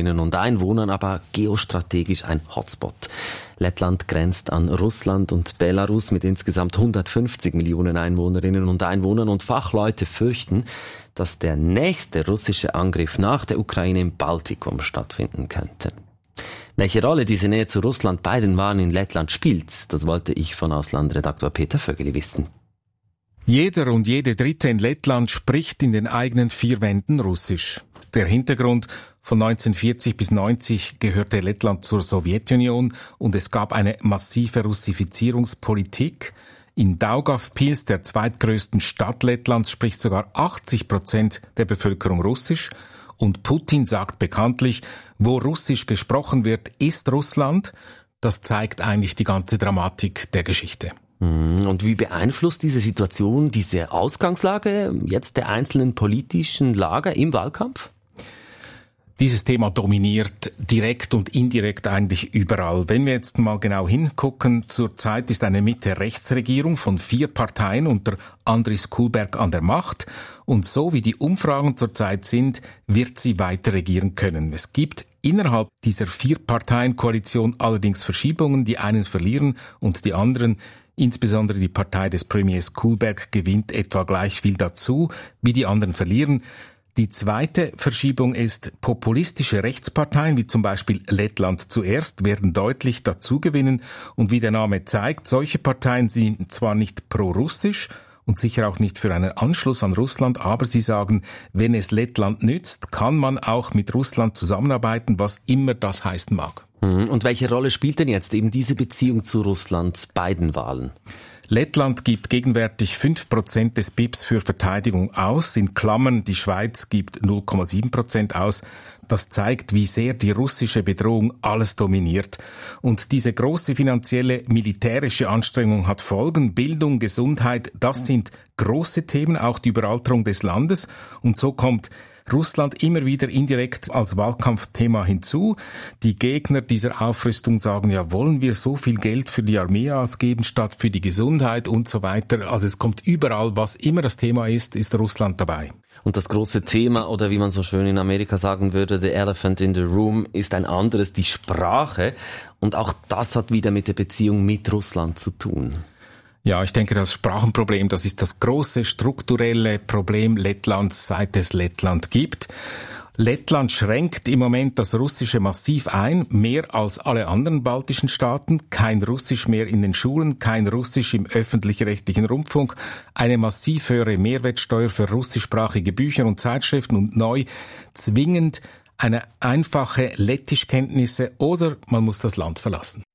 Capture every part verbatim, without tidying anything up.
Einwohnerinnen und Einwohnern, aber geostrategisch ein Hotspot. Lettland grenzt an Russland und Belarus mit insgesamt hundertfünfzig Millionen Einwohnerinnen und Einwohnern und Fachleute fürchten, dass der nächste russische Angriff nach der Ukraine im Baltikum stattfinden könnte. Welche Rolle diese Nähe zu Russland bei den Wahlen in Lettland spielt, das wollte ich von Auslandredaktor Peter Vögeli wissen. Jeder und jede Dritte in Lettland spricht in den eigenen vier Wänden Russisch. Der Hintergrund: von neunzehnhundertvierzig bis neunzig gehörte Lettland zur Sowjetunion und es gab eine massive Russifizierungspolitik. In Daugavpils, der zweitgrößten Stadt Lettlands, spricht sogar achtzig Prozent der Bevölkerung Russisch. Und Putin sagt bekanntlich, wo Russisch gesprochen wird, ist Russland. Das zeigt eigentlich die ganze Dramatik der Geschichte. Und wie beeinflusst diese Situation, diese Ausgangslage jetzt der einzelnen politischen Lager im Wahlkampf? Dieses Thema dominiert direkt und indirekt eigentlich überall. Wenn wir jetzt mal genau hingucken, zurzeit ist eine Mitte-Rechts-Regierung von vier Parteien unter Andris Kulberg an der Macht. Und so wie die Umfragen zurzeit sind, wird sie weiter regieren können. Es gibt innerhalb dieser Vier-Parteien-Koalition allerdings Verschiebungen. Die einen verlieren und die anderen, insbesondere die Partei des Premiers Kulberg, gewinnt etwa gleich viel dazu, wie die anderen verlieren. Die zweite Verschiebung ist, populistische Rechtsparteien, wie zum Beispiel Lettland zuerst, werden deutlich dazugewinnen. Und wie der Name zeigt, solche Parteien sind zwar nicht pro-russisch und sicher auch nicht für einen Anschluss an Russland, aber sie sagen, wenn es Lettland nützt, kann man auch mit Russland zusammenarbeiten, was immer das heißen mag. Und welche Rolle spielt denn jetzt eben diese Beziehung zu Russland bei den Wahlen? Lettland gibt gegenwärtig fünf Prozent des B I Ps für Verteidigung aus. In Klammern, die Schweiz gibt null Komma sieben Prozent aus. Das zeigt, wie sehr die russische Bedrohung alles dominiert. Und diese große finanzielle, militärische Anstrengung hat Folgen. Bildung, Gesundheit, das sind große Themen, auch die Überalterung des Landes. Und so kommt Russland immer wieder indirekt als Wahlkampfthema hinzu. Die Gegner dieser Aufrüstung sagen, ja, wollen wir so viel Geld für die Armee ausgeben statt für die Gesundheit und so weiter. Also es kommt überall, was immer das Thema ist, ist Russland dabei. Und das große Thema, oder wie man so schön in Amerika sagen würde, the elephant in the room, ist ein anderes, die Sprache. Und auch das hat wieder mit der Beziehung mit Russland zu tun. Ja, ich denke, das Sprachenproblem, das ist das große strukturelle Problem Lettlands, seit es Lettland gibt. Lettland schränkt im Moment das Russische massiv ein, mehr als alle anderen baltischen Staaten. Kein Russisch mehr in den Schulen, kein Russisch im öffentlich-rechtlichen Rundfunk, eine massiv höhere Mehrwertsteuer für russischsprachige Bücher und Zeitschriften und neu zwingend eine einfache Lettischkenntnisse oder man muss das Land verlassen.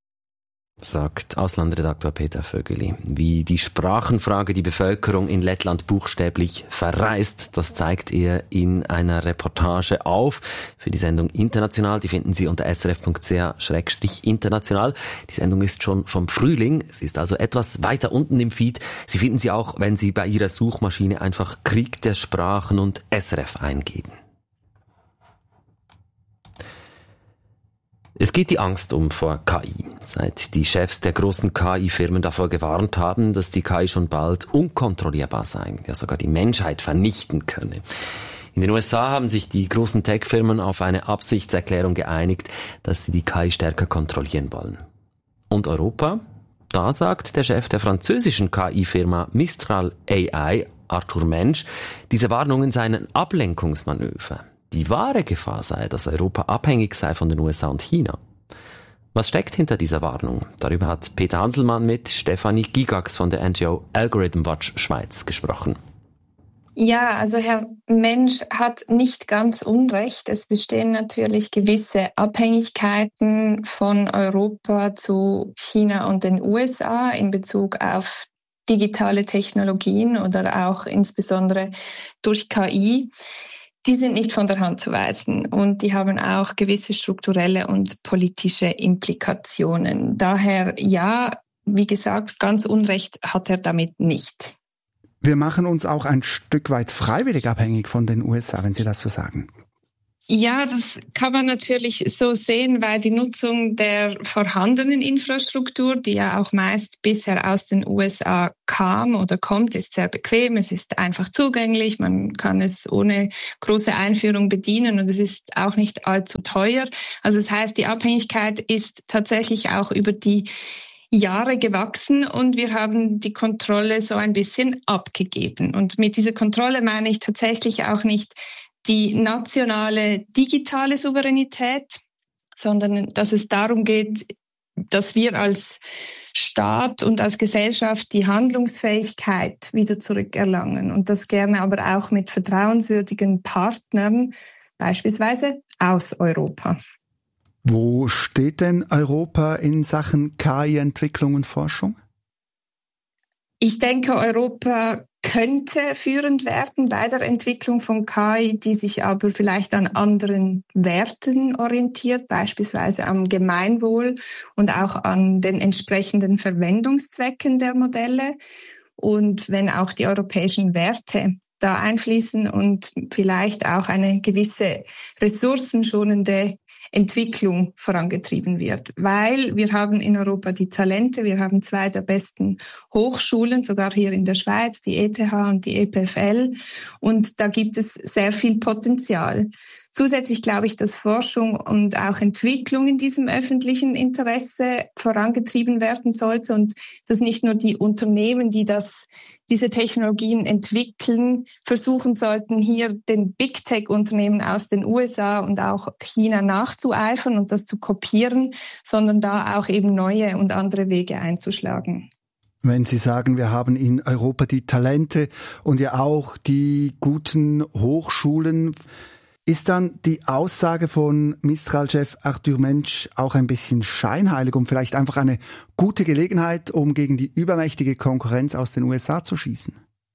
Sagt Auslandredaktor Peter Vögeli. Wie die Sprachenfrage die Bevölkerung in Lettland buchstäblich verreist, das zeigt er in einer Reportage auf für die Sendung International. Die finden Sie unter s r f punkt c h slash international. Die Sendung ist schon vom Frühling. Sie ist also etwas weiter unten im Feed. Sie finden sie auch, wenn Sie bei Ihrer Suchmaschine einfach Krieg der Sprachen und S R F eingeben. Es geht die Angst um vor K I. Seit die Chefs der großen K I-Firmen davor gewarnt haben, dass die K I schon bald unkontrollierbar sei, ja sogar die Menschheit vernichten könne. In den U S A haben sich die großen Tech-Firmen auf eine Absichtserklärung geeinigt, dass sie die K I stärker kontrollieren wollen. Und Europa? Da sagt der Chef der französischen K I-Firma Mistral A I, Arthur Mensch, diese Warnungen seien ein Ablenkungsmanöver. Die wahre Gefahr sei, dass Europa abhängig sei von den U S A und China. Was steckt hinter dieser Warnung? Darüber hat Peter Hanselmann mit Stefanie Gigax von der N G O Algorithm Watch Schweiz gesprochen. Ja, also Herr Mensch hat nicht ganz unrecht. Es bestehen natürlich gewisse Abhängigkeiten von Europa zu China und den U S A in Bezug auf digitale Technologien oder auch insbesondere durch K I. Die sind nicht von der Hand zu weisen und die haben auch gewisse strukturelle und politische Implikationen. Daher, ja, wie gesagt, ganz Unrecht hat er damit nicht. Wir machen uns auch ein Stück weit freiwillig abhängig von den U S A, wenn Sie das so sagen. Ja, das kann man natürlich so sehen, weil die Nutzung der vorhandenen Infrastruktur, die ja auch meist bisher aus den U S A kam oder kommt, ist sehr bequem, es ist einfach zugänglich, man kann es ohne große Einführung bedienen und es ist auch nicht allzu teuer. Also das heißt, die Abhängigkeit ist tatsächlich auch über die Jahre gewachsen und wir haben die Kontrolle so ein bisschen abgegeben. Und mit dieser Kontrolle meine ich tatsächlich auch nicht die nationale digitale Souveränität, sondern dass es darum geht, dass wir als Staat und als Gesellschaft die Handlungsfähigkeit wieder zurückerlangen und das gerne aber auch mit vertrauenswürdigen Partnern, beispielsweise aus Europa. Wo steht denn Europa in Sachen K I-Entwicklung und Forschung? Ich denke, Europa könnte führend werden bei der Entwicklung von K I, die sich aber vielleicht an anderen Werten orientiert, beispielsweise am Gemeinwohl und auch an den entsprechenden Verwendungszwecken der Modelle. Und wenn auch die europäischen Werte da einfließen und vielleicht auch eine gewisse ressourcenschonende Entwicklung vorangetrieben wird, weil wir haben in Europa die Talente, wir haben zwei der besten Hochschulen, sogar hier in der Schweiz, die E T H und die E P F L, und da gibt es sehr viel Potenzial. Zusätzlich glaube ich, dass Forschung und auch Entwicklung in diesem öffentlichen Interesse vorangetrieben werden sollte und dass nicht nur die Unternehmen, die das, diese Technologien entwickeln, versuchen sollten, hier den Big Tech-Unternehmen aus den U S A und auch China nachzueifern und das zu kopieren, sondern da auch eben neue und andere Wege einzuschlagen. Wenn Sie sagen, wir haben in Europa die Talente und ja auch die guten Hochschulen, ist dann die Aussage von Mistral-Chef Arthur Mensch auch ein bisschen scheinheilig und vielleicht einfach eine gute Gelegenheit, um gegen die übermächtige Konkurrenz aus den U S A zu schießen?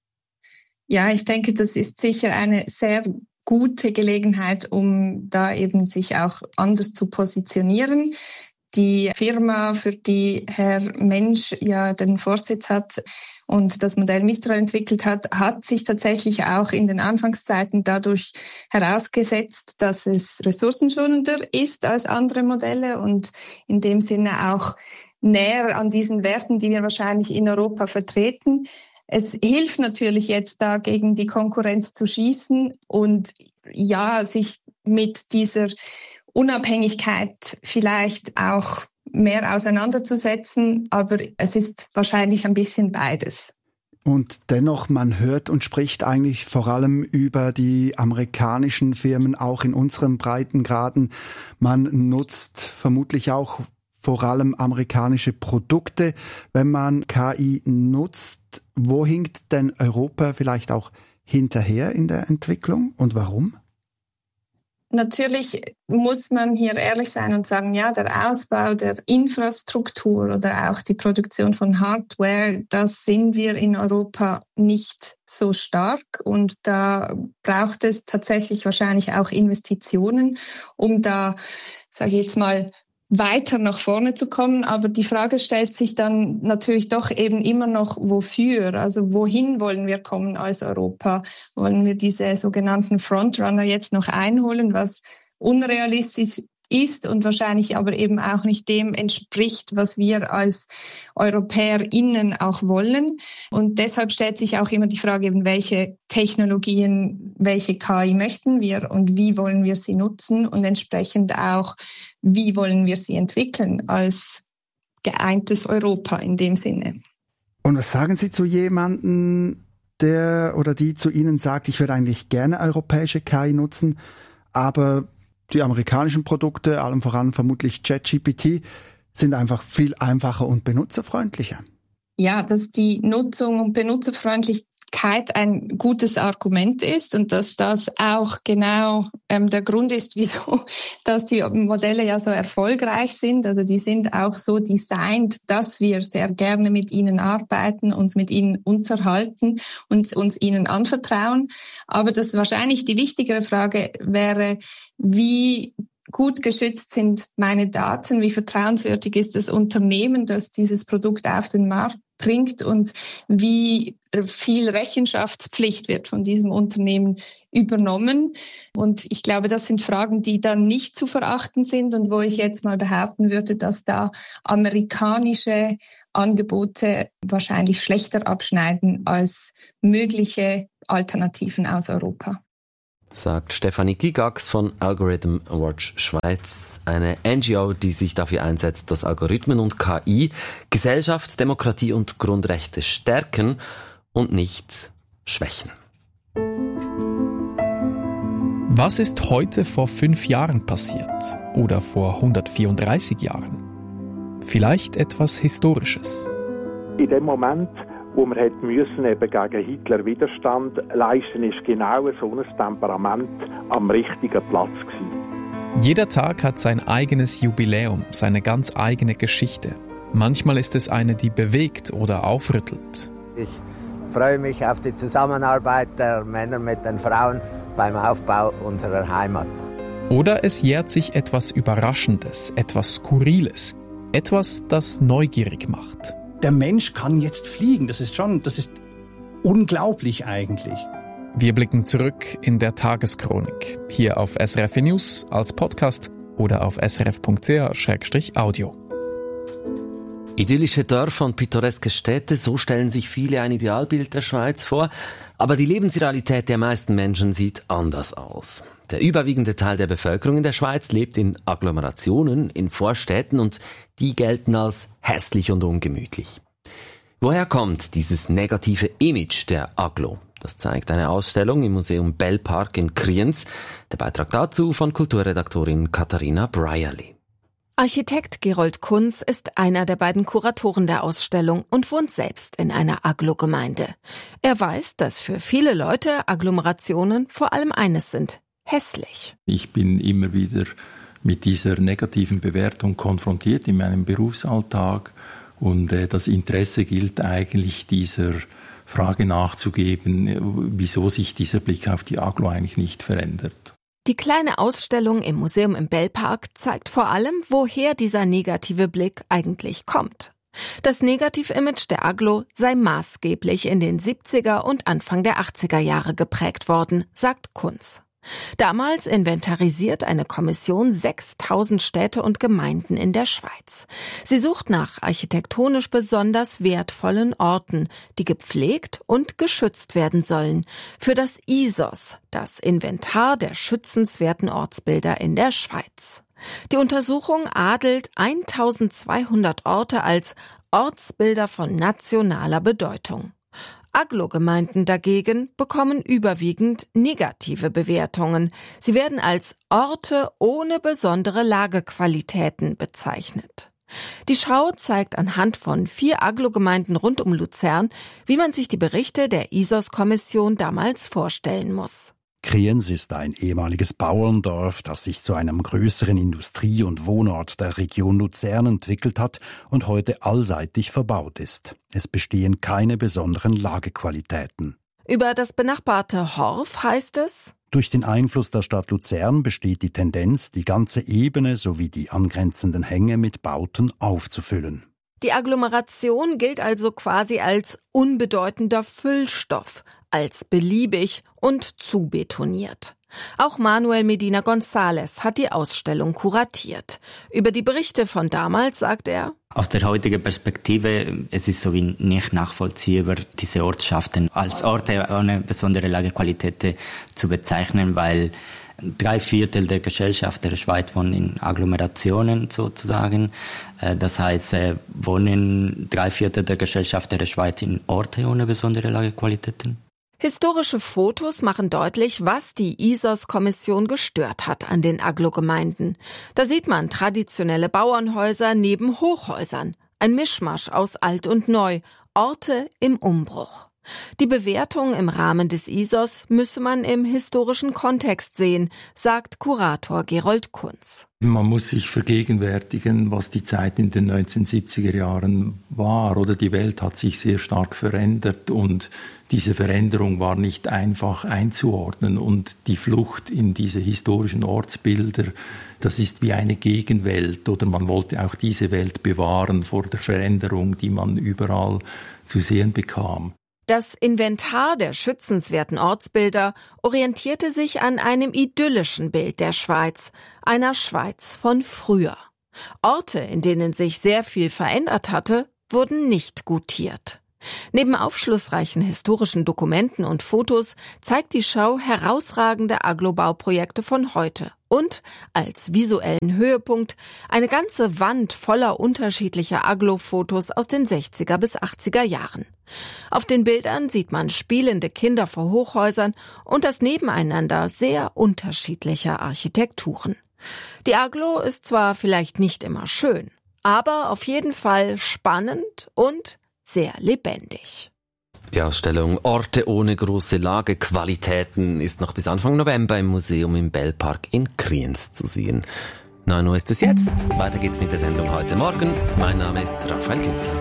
Ja, ich denke, das ist sicher eine sehr gute Gelegenheit, um da eben sich auch anders zu positionieren. Die Firma, für die Herr Mensch ja den Vorsitz hat und das Modell Mistral entwickelt hat, hat sich tatsächlich auch in den Anfangszeiten dadurch herausgesetzt, dass es ressourcenschonender ist als andere Modelle und in dem Sinne auch näher an diesen Werten, die wir wahrscheinlich in Europa vertreten. Es hilft natürlich jetzt da gegen die Konkurrenz zu schießen und ja, sich mit dieser Unabhängigkeit vielleicht auch mehr auseinanderzusetzen, aber es ist wahrscheinlich ein bisschen beides. Und dennoch, man hört und spricht eigentlich vor allem über die amerikanischen Firmen, auch in unseren Breitengraden. Man nutzt vermutlich auch vor allem amerikanische Produkte, wenn man K I nutzt. Wo hinkt denn Europa vielleicht auch hinterher in der Entwicklung und warum? Natürlich muss man hier ehrlich sein und sagen, ja, der Ausbau der Infrastruktur oder auch die Produktion von Hardware, das sind wir in Europa nicht so stark und da braucht es tatsächlich wahrscheinlich auch Investitionen, um da, sage ich jetzt mal, weiter nach vorne zu kommen. Aber die Frage stellt sich dann natürlich doch eben immer noch, wofür? Also wohin wollen wir kommen als Europa? Wollen wir diese sogenannten Frontrunner jetzt noch einholen, was unrealistisch ist und wahrscheinlich aber eben auch nicht dem entspricht, was wir als EuropäerInnen auch wollen. Und deshalb stellt sich auch immer die Frage, eben welche Technologien, welche K I möchten wir und wie wollen wir sie nutzen und entsprechend auch, wie wollen wir sie entwickeln als geeintes Europa in dem Sinne. Und was sagen Sie zu jemandem, der oder die zu Ihnen sagt, ich würde eigentlich gerne europäische K I nutzen, aber die amerikanischen Produkte, allem voran vermutlich ChatGPT, sind einfach viel einfacher und benutzerfreundlicher? Ja, dass die Nutzung und Benutzerfreundlichkeit ein gutes Argument ist und dass das auch genau ähm, der Grund ist, wieso dass die Modelle ja so erfolgreich sind. Also die sind auch so designt, dass wir sehr gerne mit ihnen arbeiten, uns mit ihnen unterhalten und uns ihnen anvertrauen. Aber das wahrscheinlich die wichtigere Frage wäre, wie gut geschützt sind meine Daten, wie vertrauenswürdig ist das Unternehmen, das dieses Produkt auf den Markt bringt und wie viel Rechenschaftspflicht wird von diesem Unternehmen übernommen. Und ich glaube, das sind Fragen, die dann nicht zu verachten sind und wo ich jetzt mal behaupten würde, dass da amerikanische Angebote wahrscheinlich schlechter abschneiden als mögliche Alternativen aus Europa. Sagt Stefanie Gigax von Algorithm Watch Schweiz, eine N G O, die sich dafür einsetzt, dass Algorithmen und K I Gesellschaft, Demokratie und Grundrechte stärken und nicht schwächen. Was ist heute vor fünf Jahren passiert oder vor hundertvierunddreißig Jahren? Vielleicht etwas Historisches. In dem Moment, wo man hätte müssen, eben gegen Hitler Widerstand leisten, ist genau so ein Temperament am richtigen Platz gewesen. Jeder Tag hat sein eigenes Jubiläum, seine ganz eigene Geschichte. Manchmal ist es eine, die bewegt oder aufrüttelt. Ich freue mich auf die Zusammenarbeit der Männer mit den Frauen beim Aufbau unserer Heimat. Oder es jährt sich etwas Überraschendes, etwas Skurriles, etwas, das neugierig macht. Der Mensch kann jetzt fliegen. Das ist schon, das ist unglaublich eigentlich. Wir blicken zurück in der Tageschronik. Hier auf S R F News als Podcast oder auf s r f punkt c h slash audio. Idyllische Dörfer und pittoreske Städte, so stellen sich viele ein Idealbild der Schweiz vor. Aber die Lebensrealität der meisten Menschen sieht anders aus. Der überwiegende Teil der Bevölkerung in der Schweiz lebt in Agglomerationen, in Vorstädten und die gelten als hässlich und ungemütlich. Woher kommt dieses negative Image der Agglo? Das zeigt eine Ausstellung im Museum Belpark in Kriens. Der Beitrag dazu von Kulturredaktorin Katharina Brierly. Architekt Gerold Kunz ist einer der beiden Kuratoren der Ausstellung und wohnt selbst in einer Agglogemeinde. Er weiß, dass für viele Leute Agglomerationen vor allem eines sind: hässlich. Ich bin immer wieder mit dieser negativen Bewertung konfrontiert in meinem Berufsalltag und äh, das Interesse gilt eigentlich, dieser Frage nachzugeben, wieso sich dieser Blick auf die Agglo eigentlich nicht verändert. Die kleine Ausstellung im Museum im Belpark zeigt vor allem, woher dieser negative Blick eigentlich kommt. Das Negativ-Image der Agglo sei maßgeblich in den siebziger und Anfang der achtziger Jahre geprägt worden, sagt Kunz. Damals inventarisiert eine Kommission sechstausend Städte und Gemeinden in der Schweiz. Sie sucht nach architektonisch besonders wertvollen Orten, die gepflegt und geschützt werden sollen. Für das I S O S, das Inventar der schützenswerten Ortsbilder in der Schweiz. Die Untersuchung adelt eintausendzweihundert Orte als Ortsbilder von nationaler Bedeutung. Agglogemeinden dagegen bekommen überwiegend negative Bewertungen. Sie werden als Orte ohne besondere Lagequalitäten bezeichnet. Die Schau zeigt anhand von vier Agglogemeinden rund um Luzern, wie man sich die Berichte der I S O S-Kommission damals vorstellen muss. Kriens ist ein ehemaliges Bauerndorf, das sich zu einem größeren Industrie- und Wohnort der Region Luzern entwickelt hat und heute allseitig verbaut ist. Es bestehen keine besonderen Lagequalitäten. Über das benachbarte Horf heißt es: Durch den Einfluss der Stadt Luzern besteht die Tendenz, die ganze Ebene sowie die angrenzenden Hänge mit Bauten aufzufüllen. Die Agglomeration gilt also quasi als unbedeutender Füllstoff, als beliebig und zu betoniert. Auch Manuel Medina González hat die Ausstellung kuratiert. Über die Berichte von damals sagt er: Aus der heutigen Perspektive, es ist so wie nicht nachvollziehbar, diese Ortschaften als Orte ohne besondere Lagequalität zu bezeichnen, weil drei Viertel der Gesellschaft der Schweiz wohnen in Agglomerationen sozusagen. Das heißt, wohnen drei Viertel der Gesellschaft der Schweiz in Orte ohne besondere Lagequalitäten. Historische Fotos machen deutlich, was die I S O S-Kommission gestört hat an den Agglogemeinden. Da sieht man traditionelle Bauernhäuser neben Hochhäusern. Ein Mischmasch aus alt und neu. Orte im Umbruch. Die Bewertung im Rahmen des I S O S müsse man im historischen Kontext sehen, sagt Kurator Gerold Kunz. Man muss sich vergegenwärtigen, was die Zeit in den neunzehnhundertsiebziger Jahren war. Oder die Welt hat sich sehr stark verändert und diese Veränderung war nicht einfach einzuordnen. Und die Flucht in diese historischen Ortsbilder, das ist wie eine Gegenwelt. Oder man wollte auch diese Welt bewahren vor der Veränderung, die man überall zu sehen bekam. Das Inventar der schützenswerten Ortsbilder orientierte sich an einem idyllischen Bild der Schweiz, einer Schweiz von früher. Orte, in denen sich sehr viel verändert hatte, wurden nicht gutiert. Neben aufschlussreichen historischen Dokumenten und Fotos zeigt die Schau herausragende Agglobauprojekte von heute und als visuellen Höhepunkt eine ganze Wand voller unterschiedlicher Agglo-Fotos aus den sechziger bis achtziger Jahren. Auf den Bildern sieht man spielende Kinder vor Hochhäusern und das Nebeneinander sehr unterschiedlicher Architekturen. Die Agglo ist zwar vielleicht nicht immer schön, aber auf jeden Fall spannend und sehr lebendig. Die Ausstellung Orte ohne große Lagequalitäten ist noch bis Anfang November im Museum im Bellpark in Kriens zu sehen. neun Uhr ist es jetzt. Weiter geht's mit der Sendung heute Morgen. Mein Name ist Raphael Günther.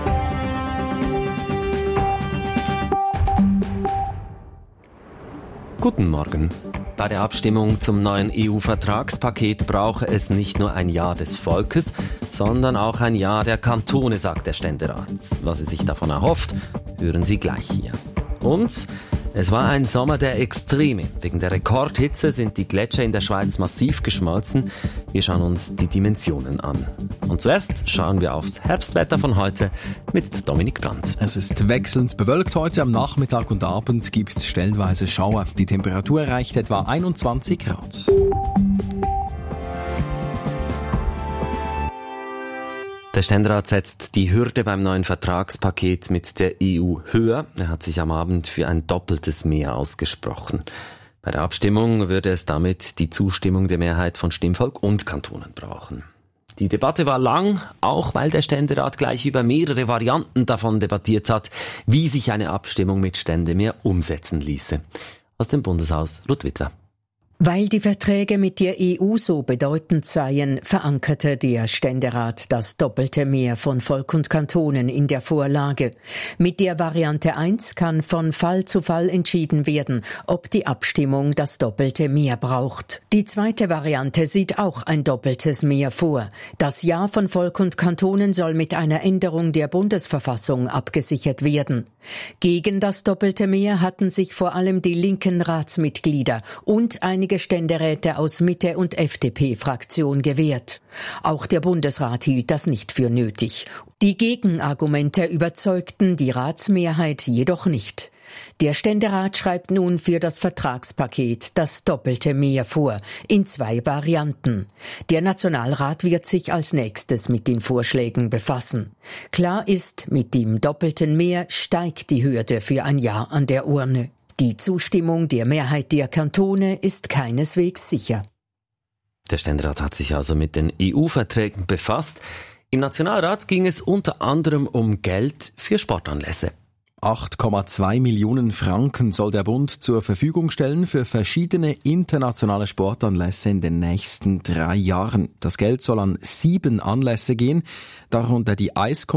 Guten Morgen. Bei der Abstimmung zum neuen E U-Vertragspaket brauche es nicht nur ein Ja des Volkes, sondern auch ein Ja der Kantone, sagt der Ständerat. Was er sich davon erhofft, hören Sie gleich hier. Und es war ein Sommer der Extreme. Wegen der Rekordhitze sind die Gletscher in der Schweiz massiv geschmolzen. Wir schauen uns die Dimensionen an. Und zuerst schauen wir aufs Herbstwetter von heute mit Dominik Brandt. Es ist wechselnd bewölkt heute. Am Nachmittag und Abend gibt es stellenweise Schauer. Die Temperatur erreicht etwa einundzwanzig Grad. Der Ständerat setzt die Hürde beim neuen Vertragspaket mit der E U höher. Er hat sich am Abend für ein doppeltes Mehr ausgesprochen. Bei der Abstimmung würde es damit die Zustimmung der Mehrheit von Stimmvolk und Kantonen brauchen. Die Debatte war lang, auch weil der Ständerat gleich über mehrere Varianten davon debattiert hat, wie sich eine Abstimmung mit Ständemehr umsetzen ließe. Aus dem Bundeshaus Ruth Witwer. Weil die Verträge mit der E U so bedeutend seien, verankerte der Ständerat das doppelte Mehr von Volk und Kantonen in der Vorlage. Mit der Variante eins kann von Fall zu Fall entschieden werden, ob die Abstimmung das doppelte Mehr braucht. Die zweite Variante sieht auch ein doppeltes Mehr vor. Das Ja von Volk und Kantonen soll mit einer Änderung der Bundesverfassung abgesichert werden. Gegen das doppelte Mehr hatten sich vor allem die linken Ratsmitglieder und einige Ständeräte aus Mitte- und F D P-Fraktion gewährt. Auch der Bundesrat hielt das nicht für nötig. Die Gegenargumente überzeugten die Ratsmehrheit jedoch nicht. Der Ständerat schreibt nun für das Vertragspaket das doppelte Mehr vor, in zwei Varianten. Der Nationalrat wird sich als nächstes mit den Vorschlägen befassen. Klar ist, mit dem doppelten Mehr steigt die Hürde für ein Ja an der Urne. Die Zustimmung der Mehrheit der Kantone ist keineswegs sicher. Der Ständerat hat sich also mit den E U-Verträgen befasst. Im Nationalrat ging es unter anderem um Geld für Sportanlässe. acht Komma zwei Millionen Franken soll der Bund zur Verfügung stellen für verschiedene internationale Sportanlässe in den nächsten drei Jahren. Das Geld soll an sieben Anlässe gehen, darunter die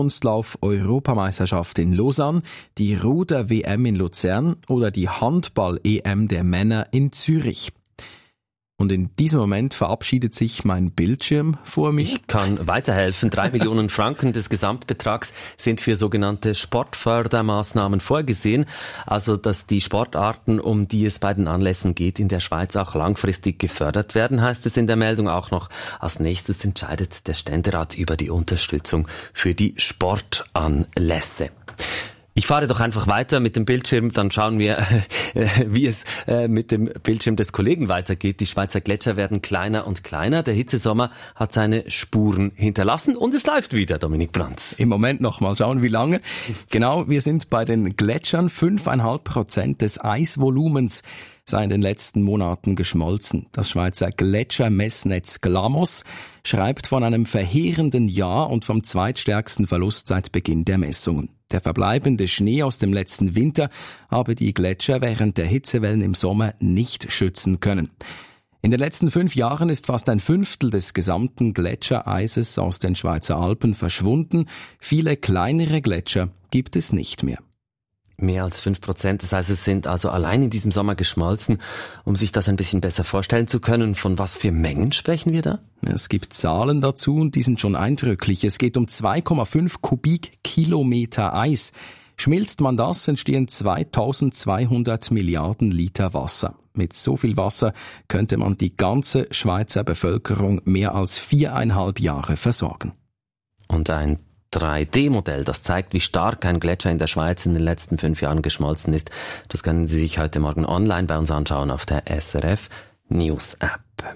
Eiskunstlauf-Europameisterschaft in Lausanne, die Ruder-W M in Luzern oder die Handball-E M der Männer in Zürich. Und in diesem Moment verabschiedet sich mein Bildschirm vor mich. Ich kann weiterhelfen. Drei Millionen Franken des Gesamtbetrags sind für sogenannte Sportfördermaßnahmen vorgesehen. Also, dass die Sportarten, um die es bei den Anlässen geht, in der Schweiz auch langfristig gefördert werden, heißt es in der Meldung auch noch. Als nächstes entscheidet der Ständerat über die Unterstützung für die Sportanlässe. Ich fahre doch einfach weiter mit dem Bildschirm, dann schauen wir, äh, wie es äh, mit dem Bildschirm des Kollegen weitergeht. Die Schweizer Gletscher werden kleiner und kleiner. Der Hitzesommer hat seine Spuren hinterlassen und es läuft wieder, Dominik Brandt. Im Moment noch mal schauen, wie lange. Genau, wir sind bei den Gletschern. fünfeinhalb Prozent des Eisvolumens sei in den letzten Monaten geschmolzen. Das Schweizer Gletschermessnetz Glamos schreibt von einem verheerenden Jahr und vom zweitstärksten Verlust seit Beginn der Messungen. Der verbleibende Schnee aus dem letzten Winter habe die Gletscher während der Hitzewellen im Sommer nicht schützen können. In den letzten fünf Jahren ist fast ein Fünftel des gesamten Gletschereises aus den Schweizer Alpen verschwunden. Viele kleinere Gletscher gibt es nicht mehr. Mehr als fünf Prozent, das heißt, es sind also allein in diesem Sommer geschmolzen. Um sich das ein bisschen besser vorstellen zu können, von was für Mengen sprechen wir da? Es gibt Zahlen dazu und die sind schon eindrücklich. Es geht um zwei Komma fünf Kubikkilometer Eis. Schmilzt man das, entstehen zweitausendzweihundert Milliarden Liter Wasser. Mit so viel Wasser könnte man die ganze Schweizer Bevölkerung mehr als viereinhalb Jahre versorgen. Und ein drei D Modell, das zeigt, wie stark ein Gletscher in der Schweiz in den letzten fünf Jahren geschmolzen ist. Das können Sie sich heute Morgen online bei uns anschauen auf der S R F News App.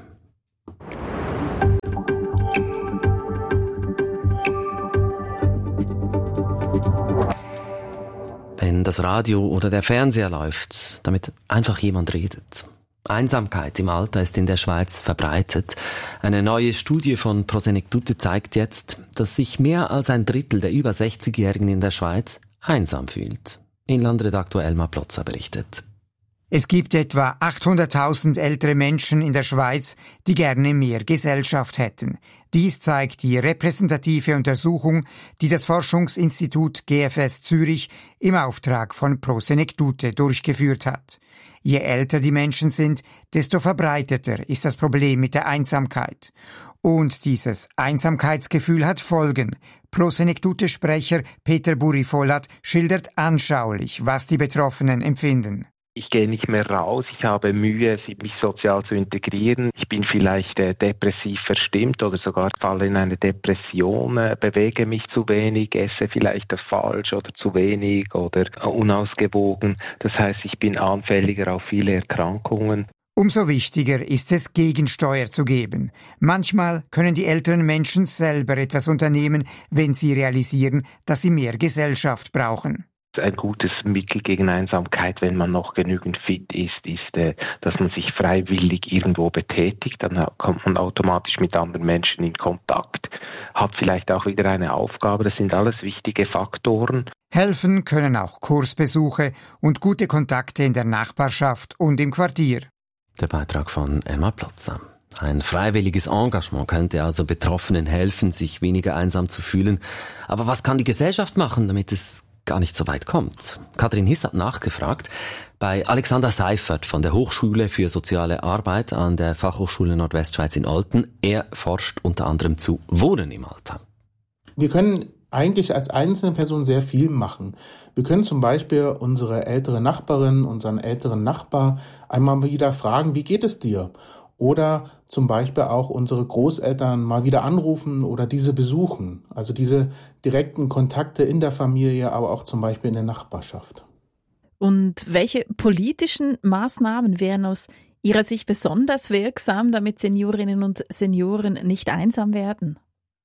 Wenn das Radio oder der Fernseher läuft, damit einfach jemand redet. Einsamkeit im Alter ist in der Schweiz verbreitet. Eine neue Studie von Prosenektute zeigt jetzt, dass sich mehr als ein Drittel der über sechzigjährigen in der Schweiz einsam fühlt. Inlandredaktor Elmar Plotzer berichtet. Es gibt etwa achthunderttausend ältere Menschen in der Schweiz, die gerne mehr Gesellschaft hätten. Dies zeigt die repräsentative Untersuchung, die das Forschungsinstitut G F S Zürich im Auftrag von Prosenektute durchgeführt hat. Je älter die Menschen sind, desto verbreiteter ist das Problem mit der Einsamkeit. Und dieses Einsamkeitsgefühl hat Folgen. Prosenektute-Sprecher Peter Buri-Vollat schildert anschaulich, was die Betroffenen empfinden. Ich gehe nicht mehr raus, ich habe Mühe, mich sozial zu integrieren. Ich bin vielleicht äh, depressiv verstimmt oder sogar falle in eine Depression, äh, bewege mich zu wenig, esse vielleicht falsch oder zu wenig oder äh, unausgewogen. Das heißt, ich bin anfälliger auf viele Erkrankungen. Umso wichtiger ist es, Gegensteuer zu geben. Manchmal können die älteren Menschen selber etwas unternehmen, wenn sie realisieren, dass sie mehr Gesellschaft brauchen. Ein gutes Mittel gegen Einsamkeit, wenn man noch genügend fit ist, ist, äh, dass man sich freiwillig irgendwo betätigt. Dann kommt man automatisch mit anderen Menschen in Kontakt, hat vielleicht auch wieder eine Aufgabe. Das sind alles wichtige Faktoren. Helfen können auch Kursbesuche und gute Kontakte in der Nachbarschaft und im Quartier. Der Beitrag von Emma Plotzer. Ein freiwilliges Engagement könnte also Betroffenen helfen, sich weniger einsam zu fühlen. Aber was kann die Gesellschaft machen, damit es gar nicht so weit kommt? Kathrin Hiss hat nachgefragt bei Alexander Seifert von der Hochschule für soziale Arbeit an der Fachhochschule Nordwestschweiz in Olten. Er forscht unter anderem zu Wohnen im Alter. Wir können eigentlich als einzelne Person sehr viel machen. Wir können zum Beispiel unsere ältere Nachbarin, unseren älteren Nachbar einmal wieder fragen, wie geht es dir? Oder zum Beispiel auch unsere Großeltern mal wieder anrufen oder diese besuchen. Also diese direkten Kontakte in der Familie, aber auch zum Beispiel in der Nachbarschaft. Und welche politischen Maßnahmen wären aus Ihrer Sicht besonders wirksam, damit Seniorinnen und Senioren nicht einsam werden?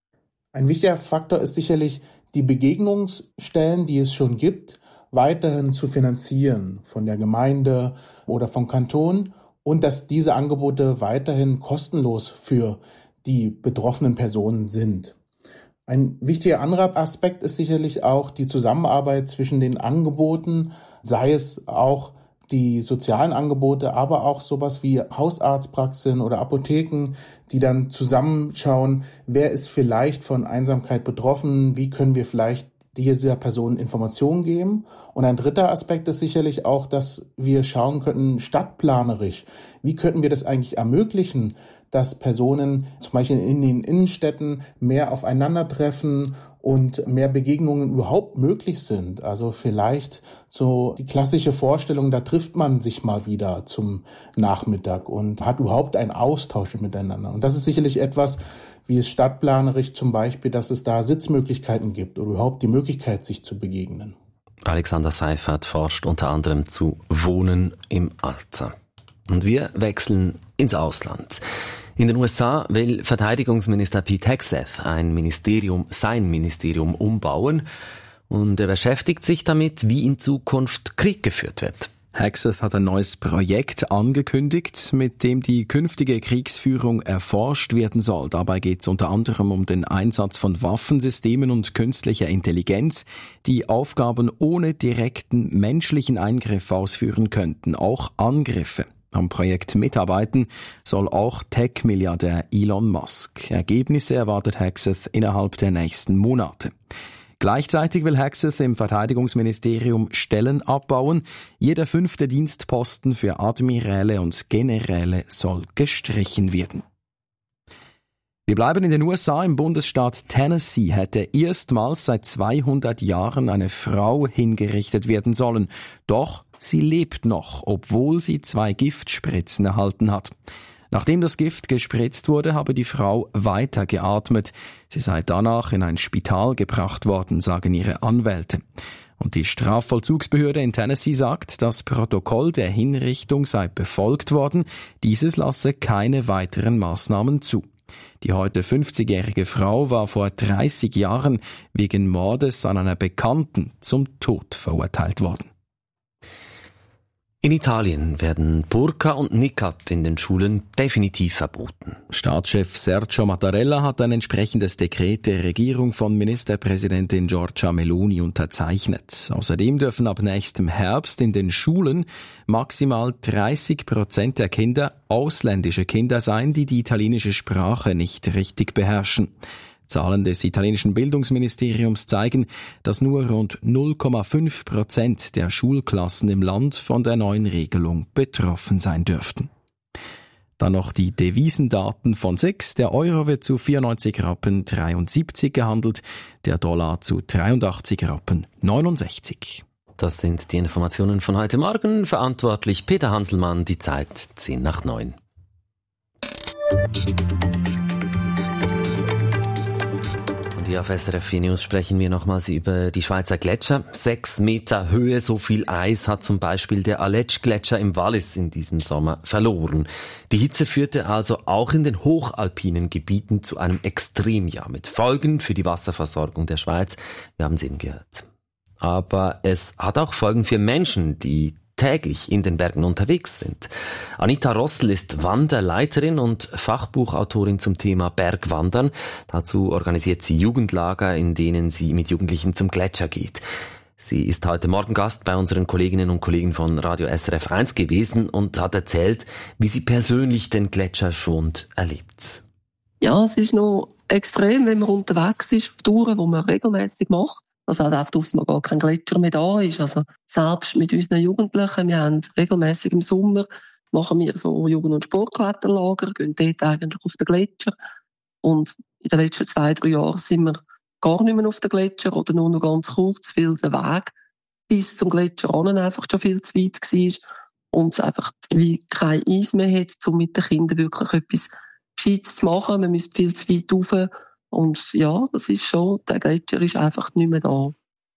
Ein wichtiger Faktor ist sicherlich, die Begegnungsstellen, die es schon gibt, weiterhin zu finanzieren von der Gemeinde oder vom Kanton. Und dass diese Angebote weiterhin kostenlos für die betroffenen Personen sind. Ein wichtiger anderer Aspekt ist sicherlich auch die Zusammenarbeit zwischen den Angeboten, sei es auch die sozialen Angebote, aber auch sowas wie Hausarztpraxen oder Apotheken, die dann zusammenschauen, wer ist vielleicht von Einsamkeit betroffen, wie können wir vielleicht dieser Person Informationen geben. Und ein dritter Aspekt ist sicherlich auch, dass wir schauen könnten, stadtplanerisch, wie könnten wir das eigentlich ermöglichen, dass Personen zum Beispiel in den Innenstädten mehr aufeinandertreffen und mehr Begegnungen überhaupt möglich sind. Also vielleicht so die klassische Vorstellung, da trifft man sich mal wieder zum Nachmittag und hat überhaupt einen Austausch miteinander. Und das ist sicherlich etwas, wie es stadtplanerisch zum Beispiel, dass es da Sitzmöglichkeiten gibt oder überhaupt die Möglichkeit, sich zu begegnen. Alexander Seifert forscht unter anderem zu Wohnen im Alter. Und wir wechseln ins Ausland. In den U S A will Verteidigungsminister Pete Hegseth ein Ministerium, sein Ministerium umbauen. Und er beschäftigt sich damit, wie in Zukunft Krieg geführt wird. Hegseth hat ein neues Projekt angekündigt, mit dem die künftige Kriegsführung erforscht werden soll. Dabei geht es unter anderem um den Einsatz von Waffensystemen und künstlicher Intelligenz, die Aufgaben ohne direkten menschlichen Eingriff ausführen könnten, auch Angriffe. Am Projekt mitarbeiten soll auch Tech-Milliardär Elon Musk. Ergebnisse erwartet Hegseth innerhalb der nächsten Monate. Gleichzeitig will Hegseth im Verteidigungsministerium Stellen abbauen. Jeder fünfte Dienstposten für Admiräle und Generäle soll gestrichen werden. Wir bleiben in den U S A. Im Bundesstaat Tennessee hätte erstmals seit zweihundert Jahren eine Frau hingerichtet werden sollen. Doch sie lebt noch, obwohl sie zwei Giftspritzen erhalten hat. Nachdem das Gift gespritzt wurde, habe die Frau weiter geatmet. Sie sei danach in ein Spital gebracht worden, sagen ihre Anwälte. Und die Strafvollzugsbehörde in Tennessee sagt, das Protokoll der Hinrichtung sei befolgt worden. Dieses lasse keine weiteren Maßnahmen zu. Die heute fünfzigjährige Frau war vor dreißig Jahren wegen Mordes an einer Bekannten zum Tod verurteilt worden. In Italien werden Burka und Niqab in den Schulen definitiv verboten. Staatschef Sergio Mattarella hat ein entsprechendes Dekret der Regierung von Ministerpräsidentin Giorgia Meloni unterzeichnet. Außerdem dürfen ab nächstem Herbst in den Schulen maximal dreißig Prozent der Kinder ausländische Kinder sein, die die italienische Sprache nicht richtig beherrschen. Zahlen des italienischen Bildungsministeriums zeigen, dass nur rund null Komma fünf Prozent der Schulklassen im Land von der neuen Regelung betroffen sein dürften. Dann noch die Devisendaten von S I X. Der Euro wird zu vierundneunzig Rappen dreiundsiebzig gehandelt, der Dollar zu dreiundachtzig Rappen neunundsechzig. Das sind die Informationen von heute Morgen. Verantwortlich Peter Hanselmann, die Zeit zehn nach neun. Hier auf S R F vier News sprechen wir nochmals über die Schweizer Gletscher. Sechs Meter Höhe, so viel Eis hat zum Beispiel der Aletsch-Gletscher im Wallis in diesem Sommer verloren. Die Hitze führte also auch in den hochalpinen Gebieten zu einem Extremjahr mit Folgen für die Wasserversorgung der Schweiz. Wir haben es eben gehört. Aber es hat auch Folgen für Menschen, die täglich in den Bergen unterwegs sind. Anita Rossel ist Wanderleiterin und Fachbuchautorin zum Thema Bergwandern. Dazu organisiert sie Jugendlager, in denen sie mit Jugendlichen zum Gletscher geht. Sie ist heute Morgen Gast bei unseren Kolleginnen und Kollegen von Radio S R F eins gewesen und hat erzählt, wie sie persönlich den Gletscher schont erlebt. Ja, es ist noch extrem, wenn man unterwegs ist, auf Touren, die man regelmäßig macht. Also halt auch, dass man gar kein Gletscher mehr da ist. Also selbst mit unseren Jugendlichen, wir haben regelmäßig im Sommer, machen wir so Jugend- und Sportkletterlager, gehen dort eigentlich auf den Gletscher. Und in den letzten zwei, drei Jahren sind wir gar nicht mehr auf den Gletscher oder nur noch ganz kurz, weil der Weg bis zum Gletscher an einfach schon viel zu weit war und es einfach wie kein Eis mehr hat, um mit den Kindern wirklich etwas Gescheites zu machen. Man müsste viel zu weit rauf. Und ja, das ist schon, der Gletscher ist einfach nicht mehr da.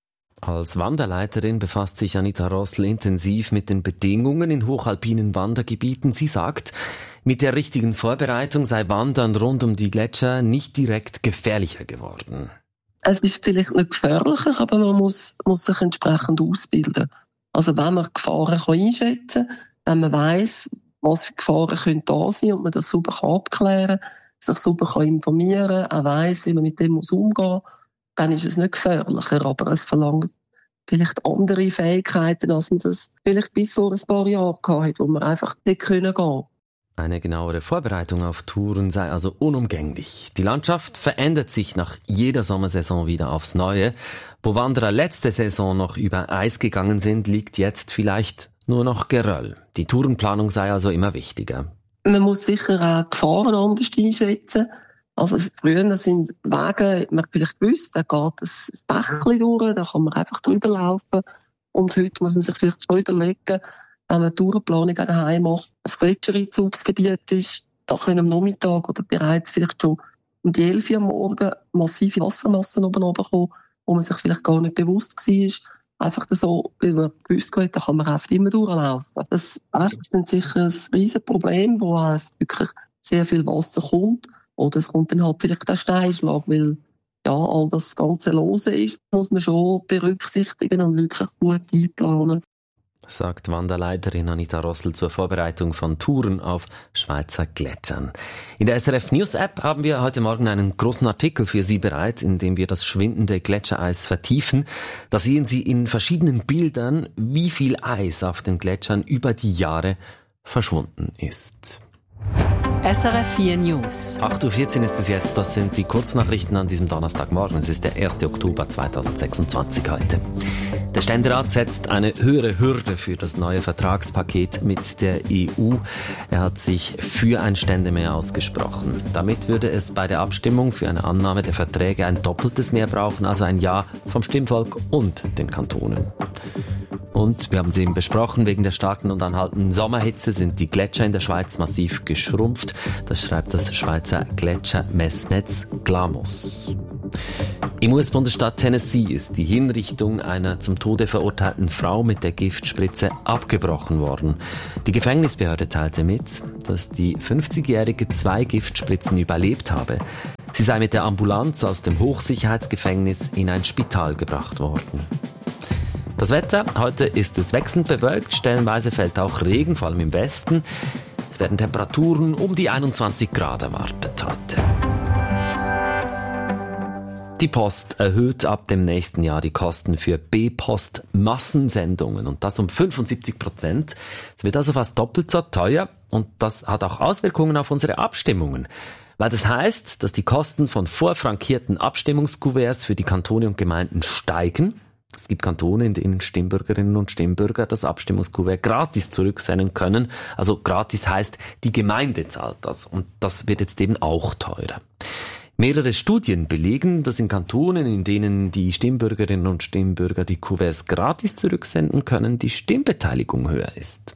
Als Wanderleiterin befasst sich Anita Rossel intensiv mit den Bedingungen in hochalpinen Wandergebieten. Sie sagt, mit der richtigen Vorbereitung sei Wandern rund um die Gletscher nicht direkt gefährlicher geworden. Es ist vielleicht nicht gefährlicher, aber man muss, muss sich entsprechend ausbilden. Also wenn man Gefahren kann einschätzen kann, wenn man weiss, was für Gefahren können da sein und man das sauber abklären kann, sich super kann informieren kann, auch weiss, wie man mit dem muss umgehen muss, dann ist es nicht gefährlicher. Aber es verlangt vielleicht andere Fähigkeiten, als man das vielleicht bis vor ein paar Jahren hatte, wo man einfach nicht gehen konnte. Eine genauere Vorbereitung auf Touren sei also unumgänglich. Die Landschaft verändert sich nach jeder Sommersaison wieder aufs Neue. Wo Wanderer letzte Saison noch über Eis gegangen sind, liegt jetzt vielleicht nur noch Geröll. Die Tourenplanung sei also immer wichtiger. Man muss sicher auch Gefahren anders einschätzen. Also früher sind Wege, hat man vielleicht gewusst, da geht ein Bächlein durch, da kann man einfach drüber laufen. Und heute muss man sich vielleicht schon überlegen, wenn man eine Tourenplanung daheim macht, ein Gletschereinzugsgebiet ist, da können am Nachmittag oder bereits vielleicht schon um die elf Uhr am Morgen massive Wassermassen oben runterkommen, wo man sich vielleicht gar nicht bewusst war. Einfach so, wie man gewusst hat, da kann man einfach immer durchlaufen. Das ist sicher ein riesen Problem, wo wirklich sehr viel Wasser kommt. Oder es kommt dann halt vielleicht ein Steinschlag, weil ja, all das Ganze Lose ist, muss man schon berücksichtigen und wirklich gut einplanen. sagt Wanderleiterin Anita Rossel zur Vorbereitung von Touren auf Schweizer Gletschern. In der S R F News App haben wir heute Morgen einen großen Artikel für Sie bereit, in dem wir das schwindende Gletschereis vertiefen. Da sehen Sie in verschiedenen Bildern, wie viel Eis auf den Gletschern über die Jahre verschwunden ist. S R F vier News. acht Uhr vierzehn ist es jetzt, das sind die Kurznachrichten an diesem Donnerstagmorgen. Es ist der erste Oktober zweitausendsechsundzwanzig heute. Der Ständerat setzt eine höhere Hürde für das neue Vertragspaket mit der E U. Er hat sich für ein Ständemehr ausgesprochen. Damit würde es bei der Abstimmung für eine Annahme der Verträge ein doppeltes Mehr brauchen, also ein Ja vom Stimmvolk und den Kantonen. Und, wir haben es eben besprochen, wegen der starken und anhaltenden Sommerhitze sind die Gletscher in der Schweiz massiv geschrumpft. Das schreibt das Schweizer Gletschermessnetz GLAMOS. Im U S-Bundesstaat Tennessee ist die Hinrichtung einer zum Tode verurteilten Frau mit der Giftspritze abgebrochen worden. Die Gefängnisbehörde teilte mit, dass die fünfzigjährige zwei Giftspritzen überlebt habe. Sie sei mit der Ambulanz aus dem Hochsicherheitsgefängnis in ein Spital gebracht worden. Das Wetter, heute ist es wechselnd bewölkt, stellenweise fällt auch Regen, vor allem im Westen. Es werden Temperaturen um die einundzwanzig Grad erwartet heute. Die Post erhöht ab dem nächsten Jahr die Kosten für B-Post-Massensendungen und das um fünfundsiebzig Prozent. Es wird also fast doppelt so teuer und das hat auch Auswirkungen auf unsere Abstimmungen. Weil das heißt, dass die Kosten von vorfrankierten Abstimmungskuverts für die Kantone und Gemeinden steigen. Es gibt Kantone, in denen Stimmbürgerinnen und Stimmbürger das Abstimmungskuvert gratis zurücksenden können. Also gratis heißt, die Gemeinde zahlt das. Und das wird jetzt eben auch teurer. Mehrere Studien belegen, dass in Kantonen, in denen die Stimmbürgerinnen und Stimmbürger die Kuverts gratis zurücksenden können, die Stimmbeteiligung höher ist.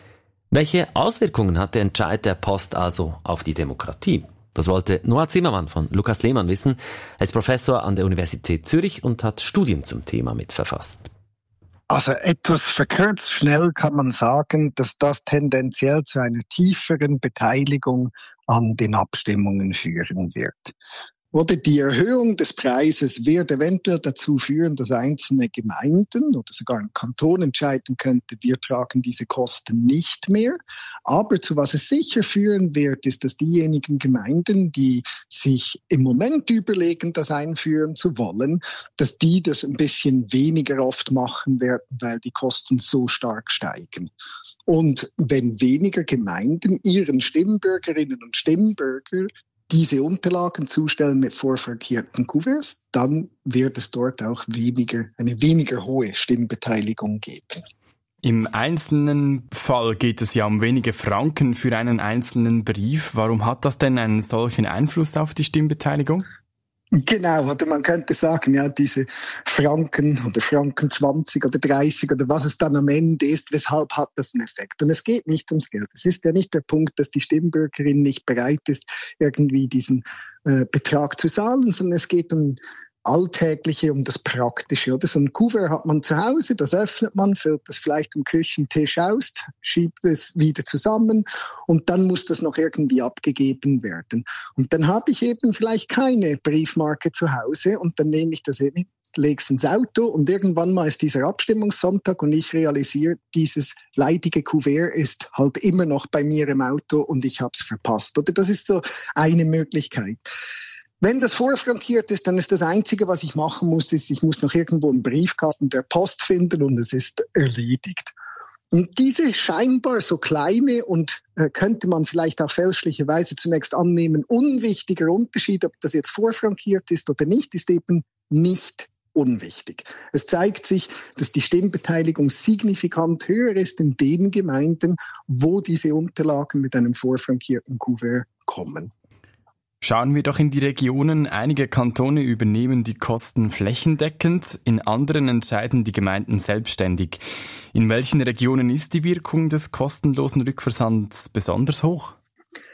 Welche Auswirkungen hat der Entscheid der Post also auf die Demokratie? Das wollte Noah Zimmermann von Lukas Lehmann wissen. Er ist Professor an der Universität Zürich und hat Studien zum Thema mitverfasst. Also etwas verkürzt schnell kann man sagen, dass das tendenziell zu einer tieferen Beteiligung an den Abstimmungen führen wird. Oder die Erhöhung des Preises wird eventuell dazu führen, dass einzelne Gemeinden oder sogar ein Kanton entscheiden könnte, wir tragen diese Kosten nicht mehr. Aber zu was es sicher führen wird, ist, dass diejenigen Gemeinden, die sich im Moment überlegen, das einführen zu wollen, dass die das ein bisschen weniger oft machen werden, weil die Kosten so stark steigen. Und wenn weniger Gemeinden ihren Stimmbürgerinnen und Stimmbürgern diese Unterlagen zustellen mit vorfrankierten Kuverts, dann wird es dort auch weniger, eine weniger hohe Stimmbeteiligung geben. Im einzelnen Fall geht es ja um wenige Franken für einen einzelnen Brief. Warum hat das denn einen solchen Einfluss auf die Stimmbeteiligung? Genau, oder man könnte sagen, ja, diese Franken oder Franken zwanzig oder dreißig oder was es dann am Ende ist, weshalb hat das einen Effekt? Und es geht nicht ums Geld. Es ist ja nicht der Punkt, dass die Stimmbürgerin nicht bereit ist, irgendwie diesen äh, Betrag zu zahlen, sondern es geht um Alltägliche, um das Praktische, oder? So ein Kuvert hat man zu Hause, das öffnet man, füllt das vielleicht am Küchentisch aus, schiebt es wieder zusammen und dann muss das noch irgendwie abgegeben werden. Und dann habe ich eben vielleicht keine Briefmarke zu Hause und dann nehme ich das eben, lege es ins Auto und irgendwann mal ist dieser Abstimmungssonntag und ich realisiere, dieses leidige Kuvert ist halt immer noch bei mir im Auto und ich habe es verpasst. Oder das ist so eine Möglichkeit. Wenn das vorfrankiert ist, dann ist das Einzige, was ich machen muss, ist, ich muss noch irgendwo einen Briefkasten der Post finden und es ist erledigt. Und diese scheinbar so kleine und äh, könnte man vielleicht auch fälschlicherweise zunächst annehmen, unwichtiger Unterschied, ob das jetzt vorfrankiert ist oder nicht, ist eben nicht unwichtig. Es zeigt sich, dass die Stimmbeteiligung signifikant höher ist in den Gemeinden, wo diese Unterlagen mit einem vorfrankierten Kuvert kommen. Schauen wir doch in die Regionen. Einige Kantone übernehmen die Kosten flächendeckend, in anderen entscheiden die Gemeinden selbstständig. In welchen Regionen ist die Wirkung des kostenlosen Rückversands besonders hoch?